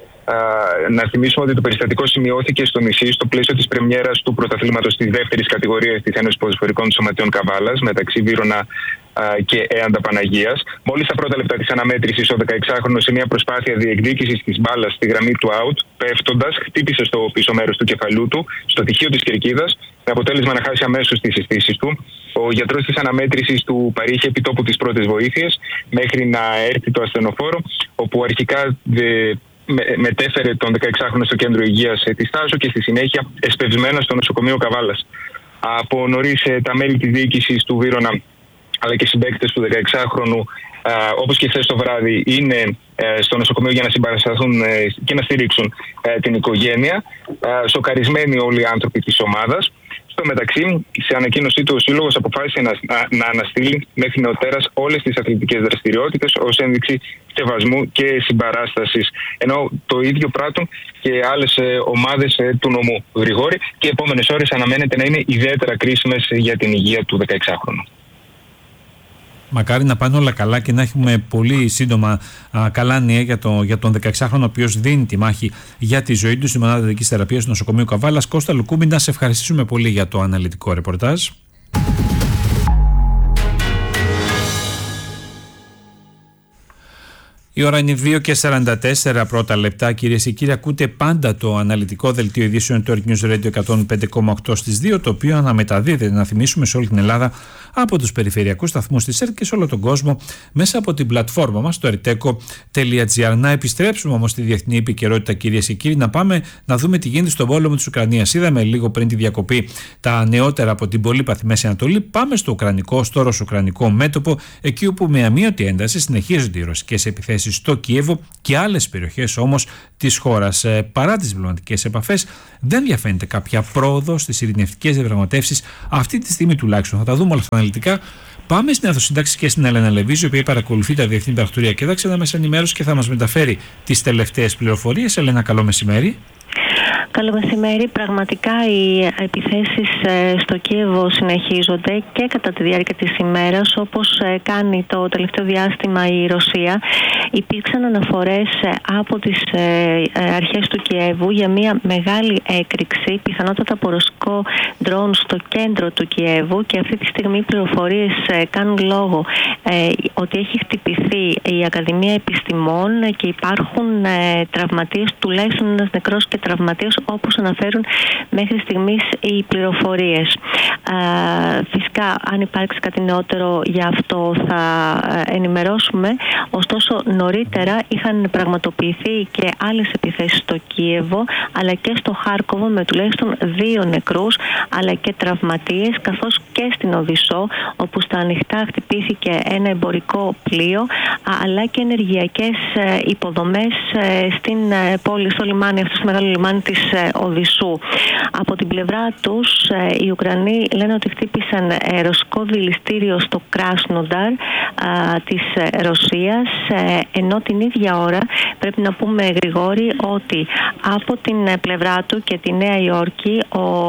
Να θυμίσουμε ότι το περιστατικό σημειώθηκε στο νησί στο πλαίσιο της πρεμιέρας του πρωταθλήματος της δεύτερης κατηγορίας της Ένωσης Ποδοσφαιρικών Σωματείων Καβάλας μεταξύ Βύρωνα και Έαντα Παναγίας. Μόλις τα πρώτα λεπτά της αναμέτρησης, ο 16χρονος σε μια προσπάθεια διεκδίκησης της μπάλας στη γραμμή του out, πέφτοντας, χτύπησε στο πίσω μέρος του κεφαλού του, στο τυχείο της κερκίδας, με αποτέλεσμα να χάσει αμέσως τις αισθήσεις του. Ο γιατρός της αναμέτρησης του παρήχε επιτόπου τις πρώτες βοήθειες μέχρι να έρθει το ασθενοφόρο, όπου αρχικά μετέφερε τον 16χρονο στο κέντρο υγείας της Θάσου και στη συνέχεια εσπευσμένα στο νοσοκομείο Καβάλας. Από νωρίς τα μέλη της διοίκησης του Βύρωνα αλλά και συμπαίκτες του 16χρονου, όπως και χθες το βράδυ, είναι στο νοσοκομείο για να συμπαρασταθούν και να στηρίξουν την οικογένεια. Σοκαρισμένοι όλοι οι άνθρωποι της ομάδας. Στο μεταξύ, σε ανακοίνωσή του, ο Σύλλογος αποφάσισε να αναστείλει μέχρι νεοτέρας όλες τις αθλητικές δραστηριότητες ως ένδειξη σεβασμού και συμπαράστασης. Ενώ το ίδιο πράττουν και άλλες ομάδες του νομού, Γρηγόρη, και οι επόμενες ώρες αναμένεται να είναι ιδιαίτερα κρίσιμες για την υγεία του 16χρονου. Μακάρι να πάνε όλα καλά και να έχουμε πολύ σύντομα καλά νέα για τον 16χρονο, ο οποίος δίνει τη μάχη για τη ζωή του στη μονάδα εντατικής θεραπείας του νοσοκομείου Καβάλας. Κώστα Λουκούμη, να σε ευχαριστήσουμε πολύ για το αναλυτικό ρεπορτάζ. Η ώρα είναι 2:44 πρώτα λεπτά. Κυρίες και κύριοι, ακούτε πάντα το αναλυτικό δελτίο ειδήσεων του Earth News Radio 105,8 στις 2, το οποίο αναμεταδίδεται, να θυμίσουμε, σε όλη την Ελλάδα από τους περιφερειακούς σταθμούς της ΕΡΤ και σε όλο τον κόσμο μέσα από την πλατφόρμα μας, το erteco.gr. Να επιστρέψουμε όμως στη διεθνή επικαιρότητα, κυρίες και κύριοι, να πάμε να δούμε τι γίνεται στον πόλεμο της Ουκρανίας. Είδαμε λίγο πριν τη διακοπή τα νεότερα από την πολύπαθη Μέση Ανατολή. Πάμε στο ρωσο-ουκρανικό μέτωπο, εκεί όπου με αμύωτη ένταση συνεχίζονται οι ρωσικές επιθέσεις στο Κίεβο και άλλες περιοχές όμως της χώρας. Παρά τις διπλωματικές επαφές, δεν διαφαίνεται κάποια πρόοδο στις ειρηνευτικές διαπραγματεύσεις αυτή τη στιγμή τουλάχιστον. Θα τα δούμε όλα αυτά αναλυτικά. Πάμε στην Αθωσύνταξη και στην Έλενα Λεβίζη, η οποία παρακολουθεί τα διεθνή πρακτορία και δάξε μέσα ενημέρωση και θα μας μεταφέρει τις τελευταίες πληροφορίες. Έλενα, καλό μεσημέρι. Καλό μεσημέρι. Πραγματικά οι επιθέσεις στο Κίεβο συνεχίζονται και κατά τη διάρκεια της ημέρας, όπως κάνει το τελευταίο διάστημα η Ρωσία. Υπήρξαν αναφορές από τις αρχές του Κιέβου για μια μεγάλη έκρηξη, πιθανότατα από ρωσικό ντρόουν στο κέντρο του Κιέβου, και αυτή τη στιγμή οι πληροφορίες κάνουν λόγο ότι έχει χτυπηθεί η Ακαδημία Επιστημών και υπάρχουν τραυματίες, τουλάχιστον ένας νεκρός και τραυματίες, όπως αναφέρουν μέχρι στιγμής οι πληροφορίες. Φυσικά, αν υπάρξει κάτι νεότερο για αυτό θα ενημερώσουμε. Ωστόσο, νωρίτερα είχαν πραγματοποιηθεί και άλλες επιθέσεις στο Κίεβο αλλά και στο Χάρκοβο, με τουλάχιστον 2 νεκρούς αλλά και τραυματίες, καθώς και στην Οδυσσό, όπου στα ανοιχτά χτυπήθηκε ένα εμπορικό πλοίο, αλλά και ενεργειακές υποδομές στην πόλη, στο λιμάνι, αυτό το μεγάλο λιμάνι της Οδυσσού. Από την πλευρά τους, οι Ουκρανοί λένε ότι χτύπησαν ρωσικό δηληστήριο στο Κράσνονταρ της Ρωσίας, ενώ την ίδια ώρα πρέπει να πούμε, Γρηγόρη, ότι από την πλευρά του και τη Νέα Υόρκη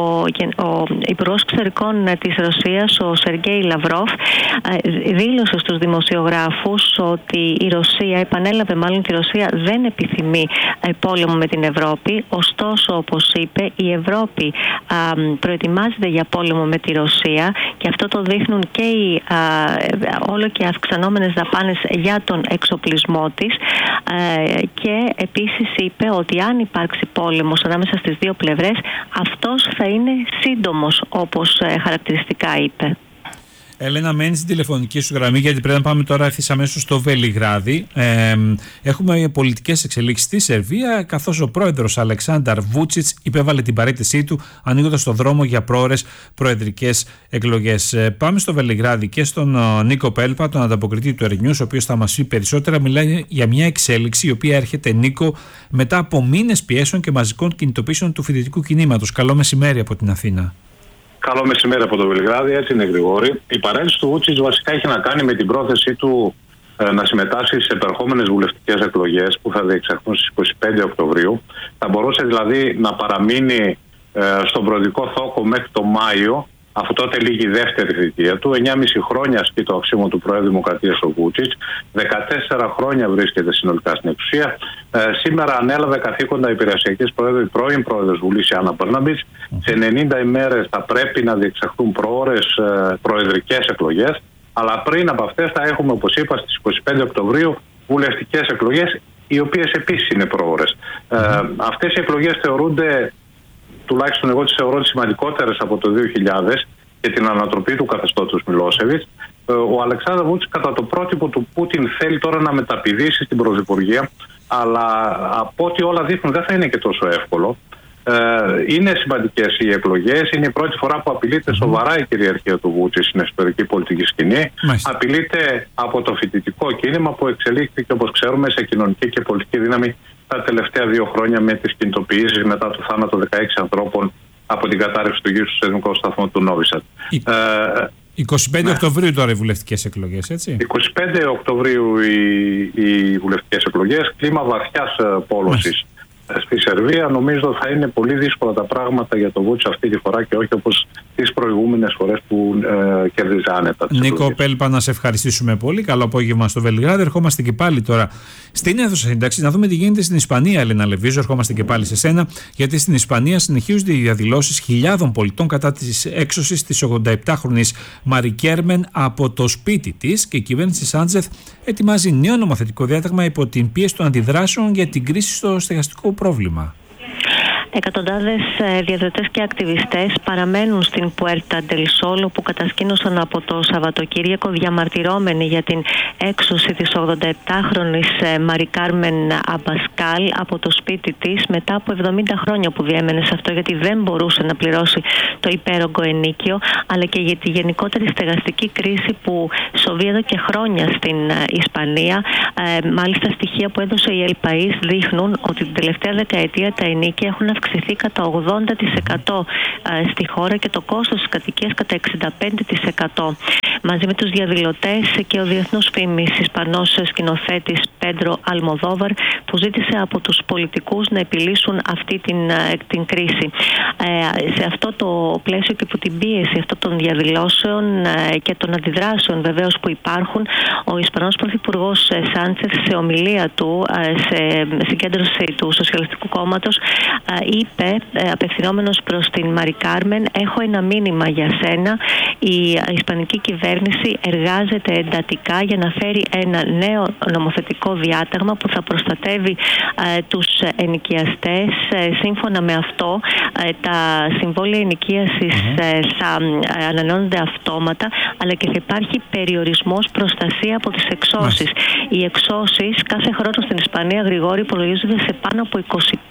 ο Υπουργός Εξωτερικών της Ρωσίας, ο Σεργέη Λαυρόφ, δήλωσε στους δημοσιογράφους ότι η Ρωσία, επανέλαβε μάλλον ότι η Ρωσία δεν επιθυμεί πόλεμο με την Ευρώπη. Ωστόσο, όπως είπε, η Ευρώπη προετοιμάζεται για πόλεμο με τη Ρωσία, και αυτό το δείχνουν και οι όλο και αυξανόμενες δαπάνες για τον εξοπλισμό της, και επίσης είπε ότι αν υπάρξει πόλεμος ανάμεσα στις δύο πλευρές, αυτός θα είναι σύντομος, όπως χαρακτηριστικά είπε. Έλενα, μένει στην τηλεφωνική σου γραμμή, γιατί πρέπει να πάμε τώρα ευθύς αμέσως στο Βελιγράδι. Έχουμε πολιτικές εξελίξεις στη Σερβία, καθώς ο πρόεδρος Αλεξάνδαρ Βούτσιτς υπέβαλε την παραίτησή του, ανοίγοντας το δρόμο για πρόωρες προεδρικές εκλογές. Πάμε στο Βελιγράδι και στον Νίκο Πέλπα, τον ανταποκριτή του Earth News, ο οποίος θα μας πει περισσότερα. Μιλάει για μια εξέλιξη η οποία έρχεται, Νίκο, μετά από μήνες πιέσεων και μαζικών κινητοποίησεων του φοιτητικού κινήματος. Καλό μεσημέρι από την Αθήνα. Καλό μεσημέρι από το Βελιγράδι, έτσι είναι, Γρηγόρη. Η παρέλυση του Βούτσιτς βασικά έχει να κάνει με την πρόθεσή του να συμμετάσχει σε επερχόμενες βουλευτικές εκλογές που θα διεξαχθούν στις 25 Οκτωβρίου. Θα μπορούσε δηλαδή να παραμείνει στον προεδρικό θόκο μέχρι το Μάιο, αφού τότε λήγει η δεύτερη θητεία του. 9,5 χρόνια ασκεί το αξίωμα του Προέδρου Δημοκρατίας ο Βούτσιτς. 14 χρόνια βρίσκεται συνολικά στην εξουσία. Σήμερα ανέλαβε καθήκοντα υπηρεσιακής πρόεδρου η πρώην πρόεδρος Βουλής, η Άννα Μπέρναμπιτς. Σε 90 ημέρες θα πρέπει να διεξαχθούν προώρες προεδρικές εκλογές. Αλλά πριν από αυτές θα έχουμε, όπως είπα, στις 25 Οκτωβρίου βουλευτικές εκλογές, οι οποίες επίσης είναι προώρες. Αυτές οι εκλογές θεωρούνται, τουλάχιστον εγώ τις θεωρώ, τις σημαντικότερες από το 2000 και την ανατροπή του καθεστώτος Μιλόσεβιτς. Ο Αλεξάνδρ Βούτσιτς, κατά το πρότυπο του Πούτιν, θέλει τώρα να μεταπηδήσει στην πρωθυπουργία, αλλά από ό,τι όλα δείχνουν δεν θα είναι και τόσο εύκολο. Είναι σημαντικές οι εκλογές. Είναι η πρώτη φορά που απειλείται σοβαρά η κυριαρχία του Βούτσιτς στην εσωτερική πολιτική σκηνή. Απειλείται από το φοιτητικό κίνημα που εξελίχθηκε, όπως ξέρουμε, σε κοινωνική και πολιτική δύναμη τα τελευταία 2 χρόνια, με τις κινητοποιήσεις μετά το θάνατο 16 ανθρώπων από την κατάρρευση του γύρου στο σεισμικό σταθμό του Νόβι-Σαντ. 25 Οκτωβρίου τώρα οι βουλευτικές εκλογές, έτσι. 25 Οκτωβρίου οι βουλευτικές εκλογές. Κλίμα βαθιάς πόλωσης στη Σερβία, νομίζω θα είναι πολύ δύσκολα τα πράγματα για τον Βούτσιτς αυτή τη φορά και όχι όπως τις προηγούμενες φορές που κερδίζει άνετα. Νίκο Πέλπα, να σε ευχαριστήσουμε πολύ. Καλό απόγευμα στο Βελιγράδι. Ερχόμαστε και πάλι τώρα στην αίθουσα σύνταξη να δούμε τι γίνεται στην Ισπανία, Έλενα Λεβίζο. Ερχόμαστε και πάλι σε σένα, γιατί στην Ισπανία συνεχίζονται οι διαδηλώσεις χιλιάδων πολιτών κατά της έξωσης της 87χρονης Μαρι Κέρμεν από το σπίτι της, και η κυβέρνηση Σάντσεθ ετοιμάζει νέο νομοθετικό διάταγμα υπό την πίεση των αντιδράσεων για την κρίση στο στεγαστικό πρόβλημα. Εκατοντάδες διαδηλωτές και ακτιβιστές παραμένουν στην Πουέρτα ντελ Σόλ, που κατασκήνωσαν από το Σαββατοκύριακο διαμαρτυρόμενοι για την έξωση της 87χρονης Μαρι Κάρμεν Αμπασκάλ από το σπίτι της μετά από 70 χρόνια που διέμενε σε αυτό, γιατί δεν μπορούσε να πληρώσει το υπέρογκο ενίκιο, αλλά και για τη γενικότερη στεγαστική κρίση που σοβεί εδώ και χρόνια στην Ισπανία. Μάλιστα, στοιχεία που έδωσε η El País δείχνουν ότι την τελευταία δεκαετία τα ενίκια έχουν αυξηθεί κατά 80% στη χώρα και το κόστος της κατοικίας κατά 65%. Μαζί με τους διαδηλωτές και ο διεθνούς φήμης Ισπανός σκηνοθέτης Πέντρο Αλμοδόβαρ, που ζήτησε από τους πολιτικούς να επιλύσουν αυτή την κρίση. Σε αυτό το πλαίσιο και από την πίεση αυτών των διαδηλώσεων και των αντιδράσεων βεβαίως που υπάρχουν, ο Ισπανός Πρωθυπουργός Σάντσεθ σε ομιλία του σε συγκέντρωση του Σοσιαλιστικού Κόμματος είπε, απευθυνόμενος προς την Μαρι Κάρμεν, έχω ένα μήνυμα για σένα. Η Ισπανική κυβέρνηση εργάζεται εντατικά για να φέρει ένα νέο νομοθετικό διάταγμα που θα προστατεύει τους ενοικιαστές. Σύμφωνα με αυτό, τα συμβόλαια ενοικίασης θα ανανεώνονται αυτόματα, αλλά και θα υπάρχει περιορισμός, προστασία από τις εξώσεις. Οι εξώσεις κάθε χρόνο στην Ισπανία, Γρηγόρη, υπολογίζονται σε πάνω από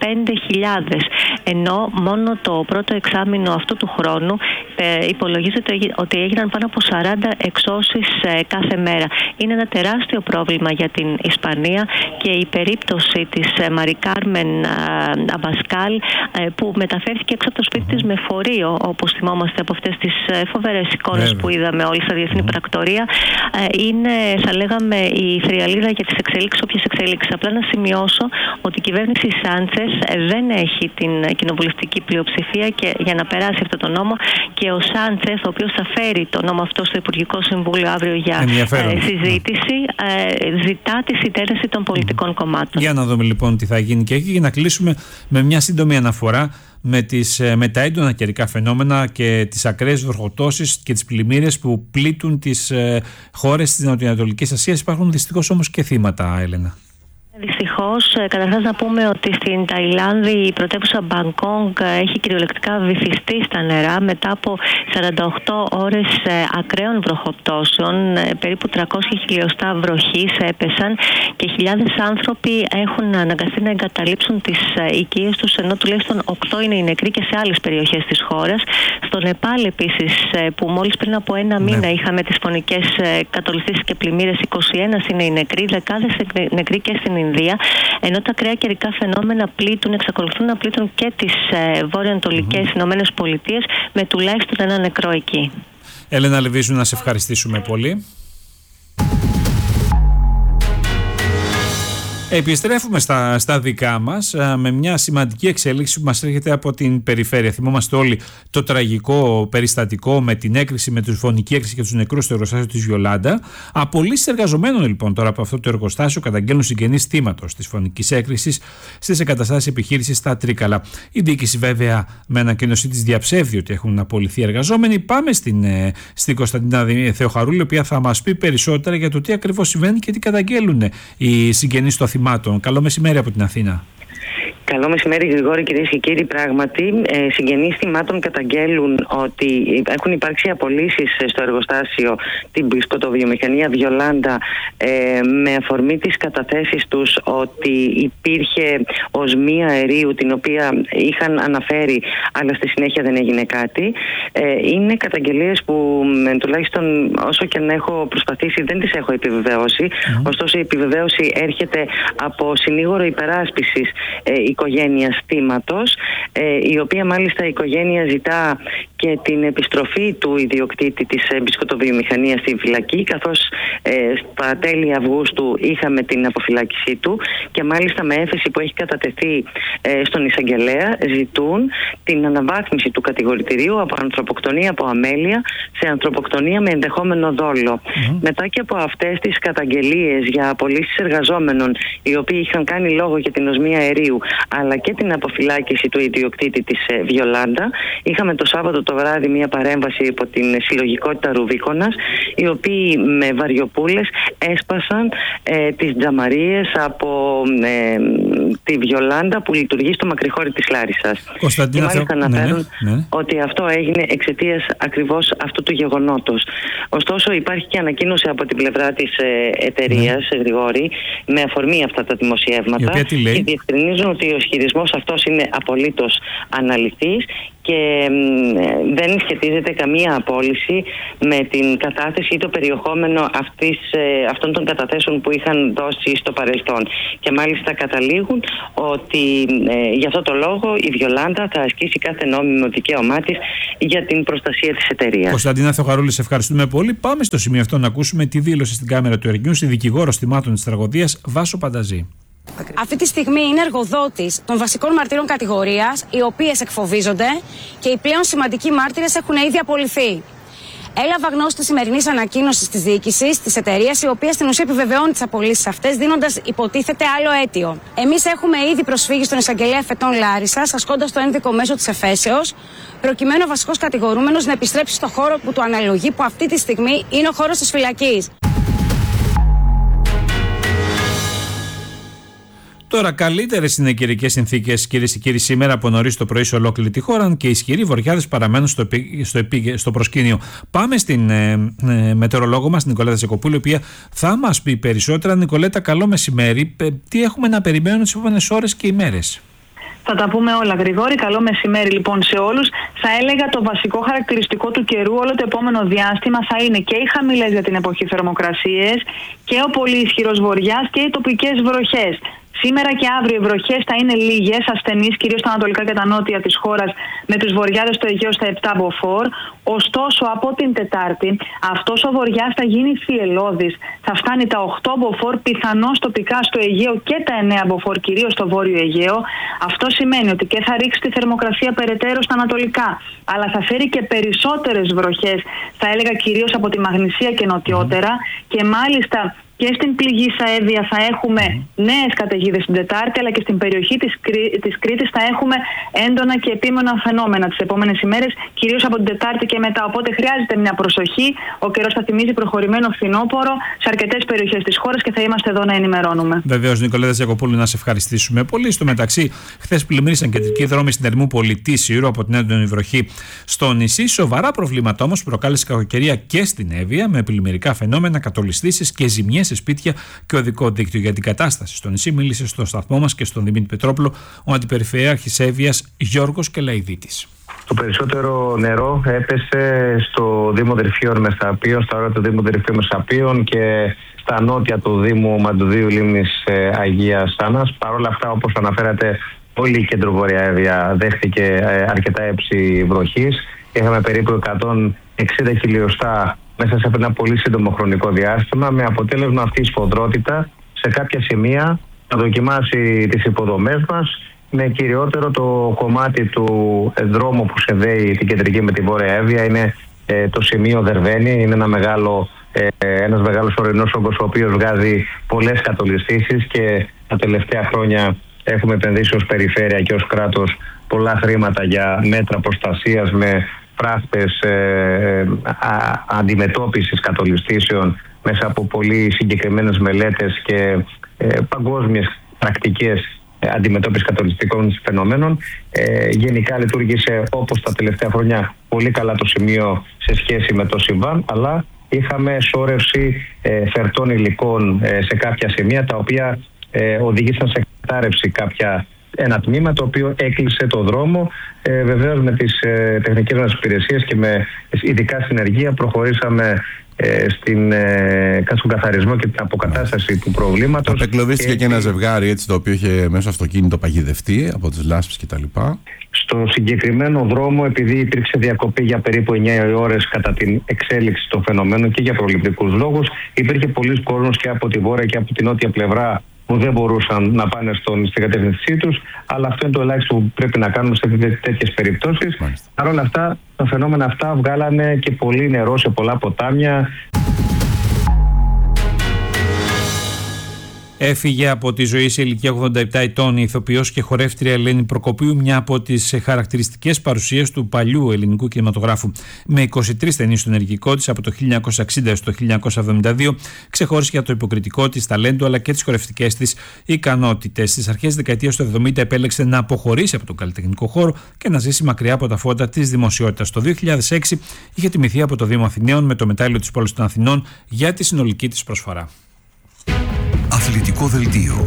25.000, ενώ μόνο το πρώτο εξάμηνο αυτού του χρόνου υπολογίζεται ότι έγιναν πάνω από 40 εξώσεις κάθε μέρα. Είναι ένα τεράστιο πρόβλημα για την Ισπανία, και η περίπτωση της Μαρι Κάρμεν Αμπασκάλ, που μεταφέρθηκε έξω από το σπίτι της με φορείο, όπως θυμόμαστε από αυτές τις φοβερές εικόνες που είδαμε όλοι στα διεθνή πρακτορία, είναι, θα λέγαμε, η θριαλίδα για τις εξελίξεις, όποιες εξελίξεις. Απλά να σημειώσω ότι η κυβέρνηση Σάντσεθ δεν έχει την κοινοβουλευτική πλειοψηφία και για να περάσει αυτό το νόμο, και ο Σάντσεθ, ο οποίος θα φέρει το νόμο αυτό στο Υπουργικό Συμβούλιο αύριο για συζήτηση, ζητά τη συντέλεση των πολιτικών κομμάτων. Για να δούμε λοιπόν τι θα γίνει, και για να κλείσουμε με μια σύντομη αναφορά με τα έντονα καιρικά φαινόμενα και τις ακραίες βροχοπτώσεις και τις πλημμύρες που πλήττουν τις χώρες της Νοτιοανατολικής Ασίας. Υπάρχουν δυστυχώς όμως και θύματα, Έλενα. Δυστυχώς, καταρχάς να πούμε ότι στην Ταϊλάνδη η πρωτεύουσα Μπαγκόγκ έχει κυριολεκτικά βυθιστεί στα νερά μετά από 48 ώρες ακραίων βροχοπτώσεων. Περίπου 300 χιλιοστά βροχής έπεσαν και χιλιάδες άνθρωποι έχουν αναγκαστεί να εγκαταλείψουν τις οικίες τους, ενώ τουλάχιστον 8 είναι οι νεκροί και σε άλλες περιοχές της χώρας. Στο Νεπάλ επίσης, που μόλις πριν από ένα μήνα είχαμε τις φωνικές κατολιστήσεις και πλημμύρες, 21 είναι οι νεκροί, δεκάδες νεκροί και στην Ινδία, ενώ τα ακραία καιρικά φαινόμενα εξακολουθούν να πλήττουν και τις βορειοανατολικές Ηνωμένες Πολιτείες, με τουλάχιστον ένα νεκρό εκεί. Έλενα Λεβίζου, να σε ευχαριστήσουμε πολύ. Επιστρέφουμε στα δικά μας με μια σημαντική εξέλιξη που μας έρχεται από την περιφέρεια. Θυμόμαστε όλοι το τραγικό περιστατικό με την έκρηξη, με τη φωνική έκρηξη και τους νεκρούς στο εργοστάσιο της Γιολάντα. Απολύσεις εργαζομένων λοιπόν τώρα από αυτό το εργοστάσιο καταγγέλνουν συγγενείς θύματος της φωνικής έκρηξης στις εγκαταστάσεις επιχείρησης στα Τρίκαλα. Η διοίκηση βέβαια με ανακοίνωσή της διαψεύδει ότι έχουν απολυθεί εργαζόμενοι. Πάμε στην Κωνσταντίνα Θεοχαρούλη, η οποία θα μας πει περισσότερα για το τι ακριβώς συμβαίνει και τι καταγγέλνουν οι συγγενείς των θυμάτων. Καλό μεσημέρι από την Αθήνα. Καλό μεσημέρι, Γρηγόρη, κυρίες και κύριοι. Πράγματι, συγγενείς θυμάτων καταγγέλουν ότι έχουν υπάρξει απολύσεις στο εργοστάσιο την μπισκοτοβιομηχανία Βιολάντα με αφορμή τις καταθέσεις τους ότι υπήρχε οσμία αερίου, την οποία είχαν αναφέρει, αλλά στη συνέχεια δεν έγινε κάτι. Είναι καταγγελίες που τουλάχιστον όσο και αν έχω προσπαθήσει δεν τις έχω επιβεβαιώσει. Ωστόσο, η επιβεβαίωση έρχεται από συνήγορο υπεράσπισης οικογένειας θύματος, η οποία μάλιστα η οικογένεια ζητά και την επιστροφή του ιδιοκτήτη της μπισκοτοβιομηχανίας στην φυλακή, καθώς στα τέλη Αυγούστου είχαμε την αποφυλάκησή του και μάλιστα με έφεση που έχει κατατεθεί στον εισαγγελέα ζητούν την αναβάθμιση του κατηγορητηρίου από ανθρωποκτονία από αμέλεια σε ανθρωποκτονία με ενδεχόμενο δόλο. Μετά και από αυτές τις καταγγελίες για απολύσεις εργαζόμενων οι οποίοι είχαν κάνει λόγο για την οσμία αερίου αλλά και την αποφυλάκηση του ιδιοκτήτη της Βιολάντα, είχαμε το Σάββατο το βράδυ μια παρέμβαση υπό την συλλογικότητα Ρουβίκονας, οι οποίοι με βαριοπούλες έσπασαν τις τζαμαρίες από τη Βιολάντα που λειτουργεί στο μακρυχώρι της Λάρισσας. Και μάλιστα αναφέρουν ότι αυτό έγινε εξαιτίας ακριβώς αυτού του γεγονότος. Ωστόσο υπάρχει και ανακοίνωση από την πλευρά της εταιρείας, Γρηγόρη, με αφορμή αυτά τα δημοσιεύματα και διευκρινίζουν ότι ο ισχυρισμός αυτός είναι απολύτως αναλυθής και δεν σχετίζεται καμία απόλυση με την κατάθεση ή το περιεχόμενο αυτών των καταθέσεων που είχαν δώσει στο παρελθόν. Και μάλιστα καταλήγουν ότι γι' αυτό το λόγο η Βιολάντα θα ασκήσει κάθε νόμιμο δικαίωμά της για την προστασία της εταιρείας. Κωνσταντίνα Θεοχαρούλη, σε ευχαριστούμε πολύ. Πάμε στο σημείο αυτό να ακούσουμε τη δήλωση στην κάμερα του Air News η δικηγόρος θυμάτων της τραγωδίας Βάσο Πανταζή. Αυτή τη στιγμή είναι εργοδότης των βασικών μαρτύρων κατηγορίας, οι οποίες εκφοβίζονται και οι πλέον σημαντικοί μάρτυρες έχουν ήδη απολυθεί. Έλαβα γνώση της σημερινής ανακοίνωσης της διοίκησης της εταιρείας, η οποία στην ουσία επιβεβαιώνει τις απολύσεις αυτές, δίνοντας υποτίθεται άλλο αίτιο. Εμείς έχουμε ήδη προσφύγει στον εισαγγελέα Φετών Λάρισσας, ασκώντας το ένδικο μέσο της εφέσεως, προκειμένου ο βασικός κατηγορούμενος να επιστρέψει στο χώρο που του αναλογεί, που αυτή τη στιγμή είναι ο χώρος της φυλακής. Τώρα, καλύτερες είναι οι καιρικές συνθήκες, κυρίες και κύριοι, σήμερα από νωρίς το πρωί σε ολόκληρη τη χώρα και ισχυροί βοριάδες παραμένουν στο προσκήνιο. Πάμε στην μετεωρολόγο μας, Νικολέτα Ζεκοπούλη, η οποία θα μας πει περισσότερα. Νικολέτα, καλό μεσημέρι. Τι έχουμε να περιμένουμε τις επόμενες ώρες και ημέρες? Θα τα πούμε όλα, Γρηγόρη. Καλό μεσημέρι λοιπόν σε όλους. Θα έλεγα το βασικό χαρακτηριστικό του καιρού όλο το επόμενο διάστημα θα είναι και οι χαμηλές για την εποχή θερμοκρασίες και ο πολύ ισχυρός βοριάς και οι τοπικές βροχές. Σήμερα και αύριο οι βροχές θα είναι λίγες, ασθενείς, κυρίως στα ανατολικά και τα νότια της χώρας, με τους βοριάδες στο Αιγαίο στα 7 μποφόρ. Ωστόσο, από την Τετάρτη, αυτός ο βοριάς θα γίνει θυελλώδης. Θα φτάνει τα 8 μποφόρ, πιθανώς τοπικά στο Αιγαίο και τα 9 μποφόρ, κυρίως στο Βόρειο Αιγαίο. Αυτό σημαίνει ότι και θα ρίξει τη θερμοκρασία περαιτέρω στα ανατολικά, αλλά θα φέρει και περισσότερες βροχές, θα έλεγα κυρίως από τη Μαγνησία και νοτιότερα, και μάλιστα και στην πληγή Σαέβια θα έχουμε νέες καταιγίδες την Τετάρτη, αλλά και στην περιοχή της Κρήτης θα έχουμε έντονα και επίμονα φαινόμενα τις επόμενες ημέρες, κυρίως από την Τετάρτη και μετά. Οπότε χρειάζεται μια προσοχή. Ο καιρός θα θυμίζει προχωρημένο φθινόπωρο σε αρκετές περιοχές της χώρας και θα είμαστε εδώ να ενημερώνουμε. Βεβαίως, Νικολέτα Ζεκοπούλου, να σε ευχαριστήσουμε πολύ. Στο μεταξύ, χθες πλημμύρισαν κεντρικοί δρόμοι στην Ερμού Πολιτή Σύρου από την έντονη βροχή στο νησί. Σοβαρά προβλήματα όμως προκάλεσε κακοκαιρία και στην Εύβοια, με πλημμυρικά φαινόμενα, κατολισθήσεις και ζημιές σε σπίτια και οδικό δίκτυο. Για την κατάσταση στο νησί μίλησε στο σταθμό μας και στον Δημήτρη Πετρόπουλο ο Αντιπεριφερειάρχης Εύβοιας Γιώργος Κελαϊδίτης. Το περισσότερο νερό έπεσε στο Δήμο Δερφίων Μεσαπίων, στα όρια του Δήμου Δερφίων Μεσαπίων και στα νότια του Δήμου Μαντουδίου Λίμνης Αγίας Άννας. Παρ' όλα αυτά, όπως αναφέρατε, όλη η κεντροβορειά Εύβοια δέχτηκε αρκετά έψη βροχής. Είχαμε περίπου 160 χιλιοστά μέσα σε ένα πολύ σύντομο χρονικό διάστημα, με αποτέλεσμα αυτή η σφοδρότητα σε κάποια σημεία να δοκιμάσει τις υποδομές μας, με κυριότερο το κομμάτι του δρόμου που συνδέει την κεντρική με τη Βόρεια Εύβοια. Είναι το σημείο Δερβαίνη, είναι ένας μεγάλος ορεινός όγκος ο οποίος βγάζει πολλές κατολισθήσεις και τα τελευταία χρόνια έχουμε επενδύσει ως περιφέρεια και ως κράτος πολλά χρήματα για μέτρα προστασίας με φράχτες αντιμετώπισης κατολισθήσεων μέσα από πολύ συγκεκριμένες μελέτες και παγκόσμιες πρακτικές αντιμετώπισης κατολιστικών φαινομένων. Γενικά λειτουργήσε όπως τα τελευταία χρόνια πολύ καλά το σημείο σε σχέση με το συμβάν, αλλά είχαμε σώρευση φερτών υλικών σε κάποια σημεία, τα οποία οδήγησαν σε κατάρρευση ένα τμήμα το οποίο έκλεισε το δρόμο. Βεβαίως με τις τεχνικές μας υπηρεσίες και με ειδικά συνεργεία προχωρήσαμε στον καθαρισμό και την αποκατάσταση του προβλήματος. Απεκλωβίστηκε και ένα ζευγάρι έτσι, το οποίο είχε μέσα στο αυτοκίνητο παγιδευτεί από τις λάσπες κτλ. Στο συγκεκριμένο δρόμο, επειδή υπήρξε διακοπή για περίπου 9 ώρες κατά την εξέλιξη των φαινομένων και για προληπτικούς λόγους, υπήρχε πολλοί κόσμος και από τη βόρεια και από την νότια πλευρά που δεν μπορούσαν να πάνε στην κατεύθυνσή τους, αλλά αυτό είναι το ελάχιστο που πρέπει να κάνουμε σε τέτοιες περιπτώσεις. Παρ' όλα αυτά, τα φαινόμενα αυτά βγάλανε και πολύ νερό σε πολλά ποτάμια. Έφυγε από τη ζωή σε ηλικία 87 ετών η ηθοποιός και χορεύτρια Ελένη Προκοπίου, μια από τις χαρακτηριστικές παρουσίες του παλιού ελληνικού κινηματογράφου. Με 23 ταινίες στο ενεργικό της από το 1960 έως το 1972, ξεχώρισε για το υποκριτικό της ταλέντο αλλά και τις χορευτικές της ικανότητες. Στις αρχές της δεκαετίας του 70 επέλεξε να αποχωρήσει από τον καλλιτεχνικό χώρο και να ζήσει μακριά από τα φώτα της δημοσιότητας. Το 2006 είχε τιμηθεί από το Δήμο Αθηναίων με το μετάλλιο της πόλης των Αθηνών για τη συνολική της προσφορά. Αθλητικό δελτίο.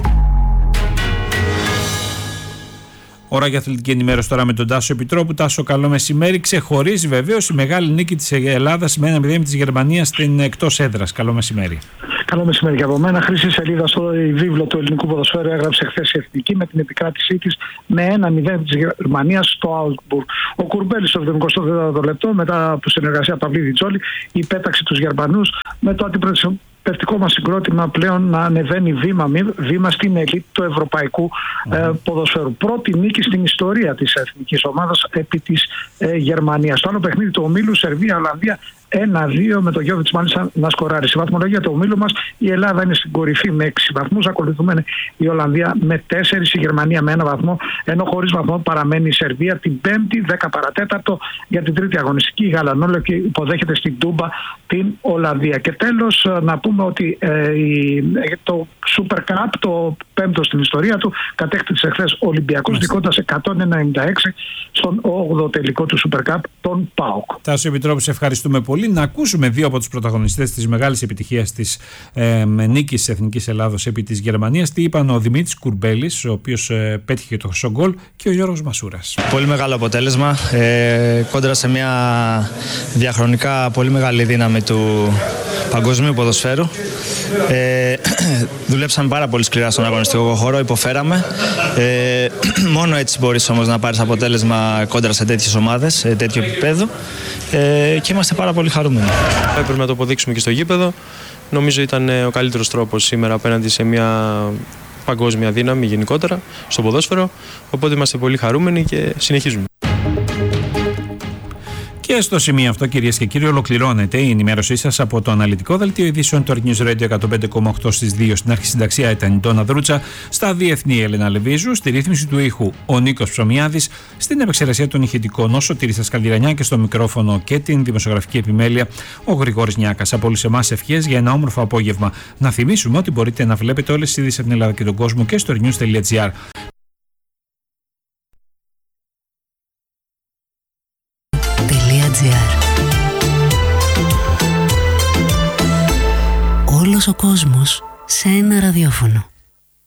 Ώρα για αθλητική ενημέρωση τώρα με τον Τάσο Επιτρόπου. Τάσο, καλό μεσημέρι. Ξεχωρίζει βεβαίως η μεγάλη νίκη της Ελλάδας με 1-0 της Γερμανίας στην εκτός έδρας. Καλό μεσημέρι. Καλό μεσημέρι και από μένα. Χρυσή σελίδα στο βίβλο του ελληνικού ποδοσφαίρου έγραψε χθες η Εθνική με την επικράτησή της με 1-0 της Γερμανίας στο Άουσμπουργκ. Ο Κουρμπέλης στο 74ο λεπτό, μετά από συνεργασία Παυλίδη Τζόλη, υπέταξε τους Γερμανούς με το αντιπροσωπευτικό μας συγκρότημα πλέον να ανεβαίνει βήμα στην ελίτ του ευρωπαϊκού ποδοσφαίρου. Πρώτη νίκη στην ιστορία της εθνικής ομάδας επί της Γερμανίας. Στο άλλο παιχνίδι του ομίλου, Σερβία-Ολλανδία 1-2 με τον Γιώβιτς μάλιστα να σκοράρει. Στη βαθμολογία του ομίλου μας η Ελλάδα είναι στην κορυφή με 6 βαθμούς, ακολουθούμενη η Ολλανδία με 4, η Γερμανία με 1 βαθμό, ενώ χωρίς βαθμό παραμένει η Σερβία την 5η, 10 παρατέταρτο για την τρίτη αγωνιστική. Η Γαλανόλευκη υποδέχεται στην Τούμπα την Ολλανδία. Και τέλος να πούμε ότι το Super Cup, το 5ο στην ιστορία του, κατέκτησε χθες ο Ολυμπιακός νικώντας 101-96 στον 8ο τελικό του Super Cup, τον ΠΑΟΚ. Τάσο Επιτρόπου, σε ευχαριστούμε πολύ. Να ακούσουμε δύο από τους πρωταγωνιστές της μεγάλης επιτυχίας της νίκης της Εθνικής Ελλάδος επί της Γερμανίας. Τι είπαν ο Δημήτρης Κουρμπέλης, ο οποίος πέτυχε το χρυσό γκολ, και ο Γιώργος Μασούρας. Πολύ μεγάλο αποτέλεσμα. Κόντρα σε μια διαχρονικά πολύ μεγάλη δύναμη του παγκοσμίου ποδοσφαίρου. Δουλέψαμε πάρα πολύ σκληρά στον αγωνιστικό χώρο, υποφέραμε. Μόνο έτσι μπορείς όμως να πάρεις αποτέλεσμα κόντρα σε τέτοιες ομάδες, σε τέτοιο επίπεδο. Και είμαστε πάρα πολύ χαρούμενοι. Έπρεπε να το αποδείξουμε και στο γήπεδο. Νομίζω ήταν ο καλύτερος τρόπος σήμερα απέναντι σε μια παγκόσμια δύναμη γενικότερα στο ποδόσφαιρο. Οπότε είμαστε πολύ χαρούμενοι και συνεχίζουμε. Και στο σημείο αυτό, κυρίες και κύριοι, ολοκληρώνεται η ενημέρωσή σας από το αναλυτικό δελτίο ειδήσεων του News Radio 105,8 στις 2. Στην αρχισυνταξία ήταν η Ντόνα Δρούτσα, στα διεθνή Έλενα Λεβίζου, στη ρύθμιση του ήχου ο Νίκος Ψωμιάδης, στην επεξεργασία των ηχητικών ο Σωτήρης Σκαλδυρανιά και στο μικρόφωνο και την δημοσιογραφική επιμέλεια ο Γρηγόρης Νιάκας. Από όλους εμάς ευχές για ένα όμορφο απόγευμα. Να θυμίσουμε ότι μπορείτε να βλέπετε όλες τις ειδήσεις από την Ελλάδα και τον κόσμο και στο news.gr. Όλος ο κόσμος σε ένα ραδιόφωνο.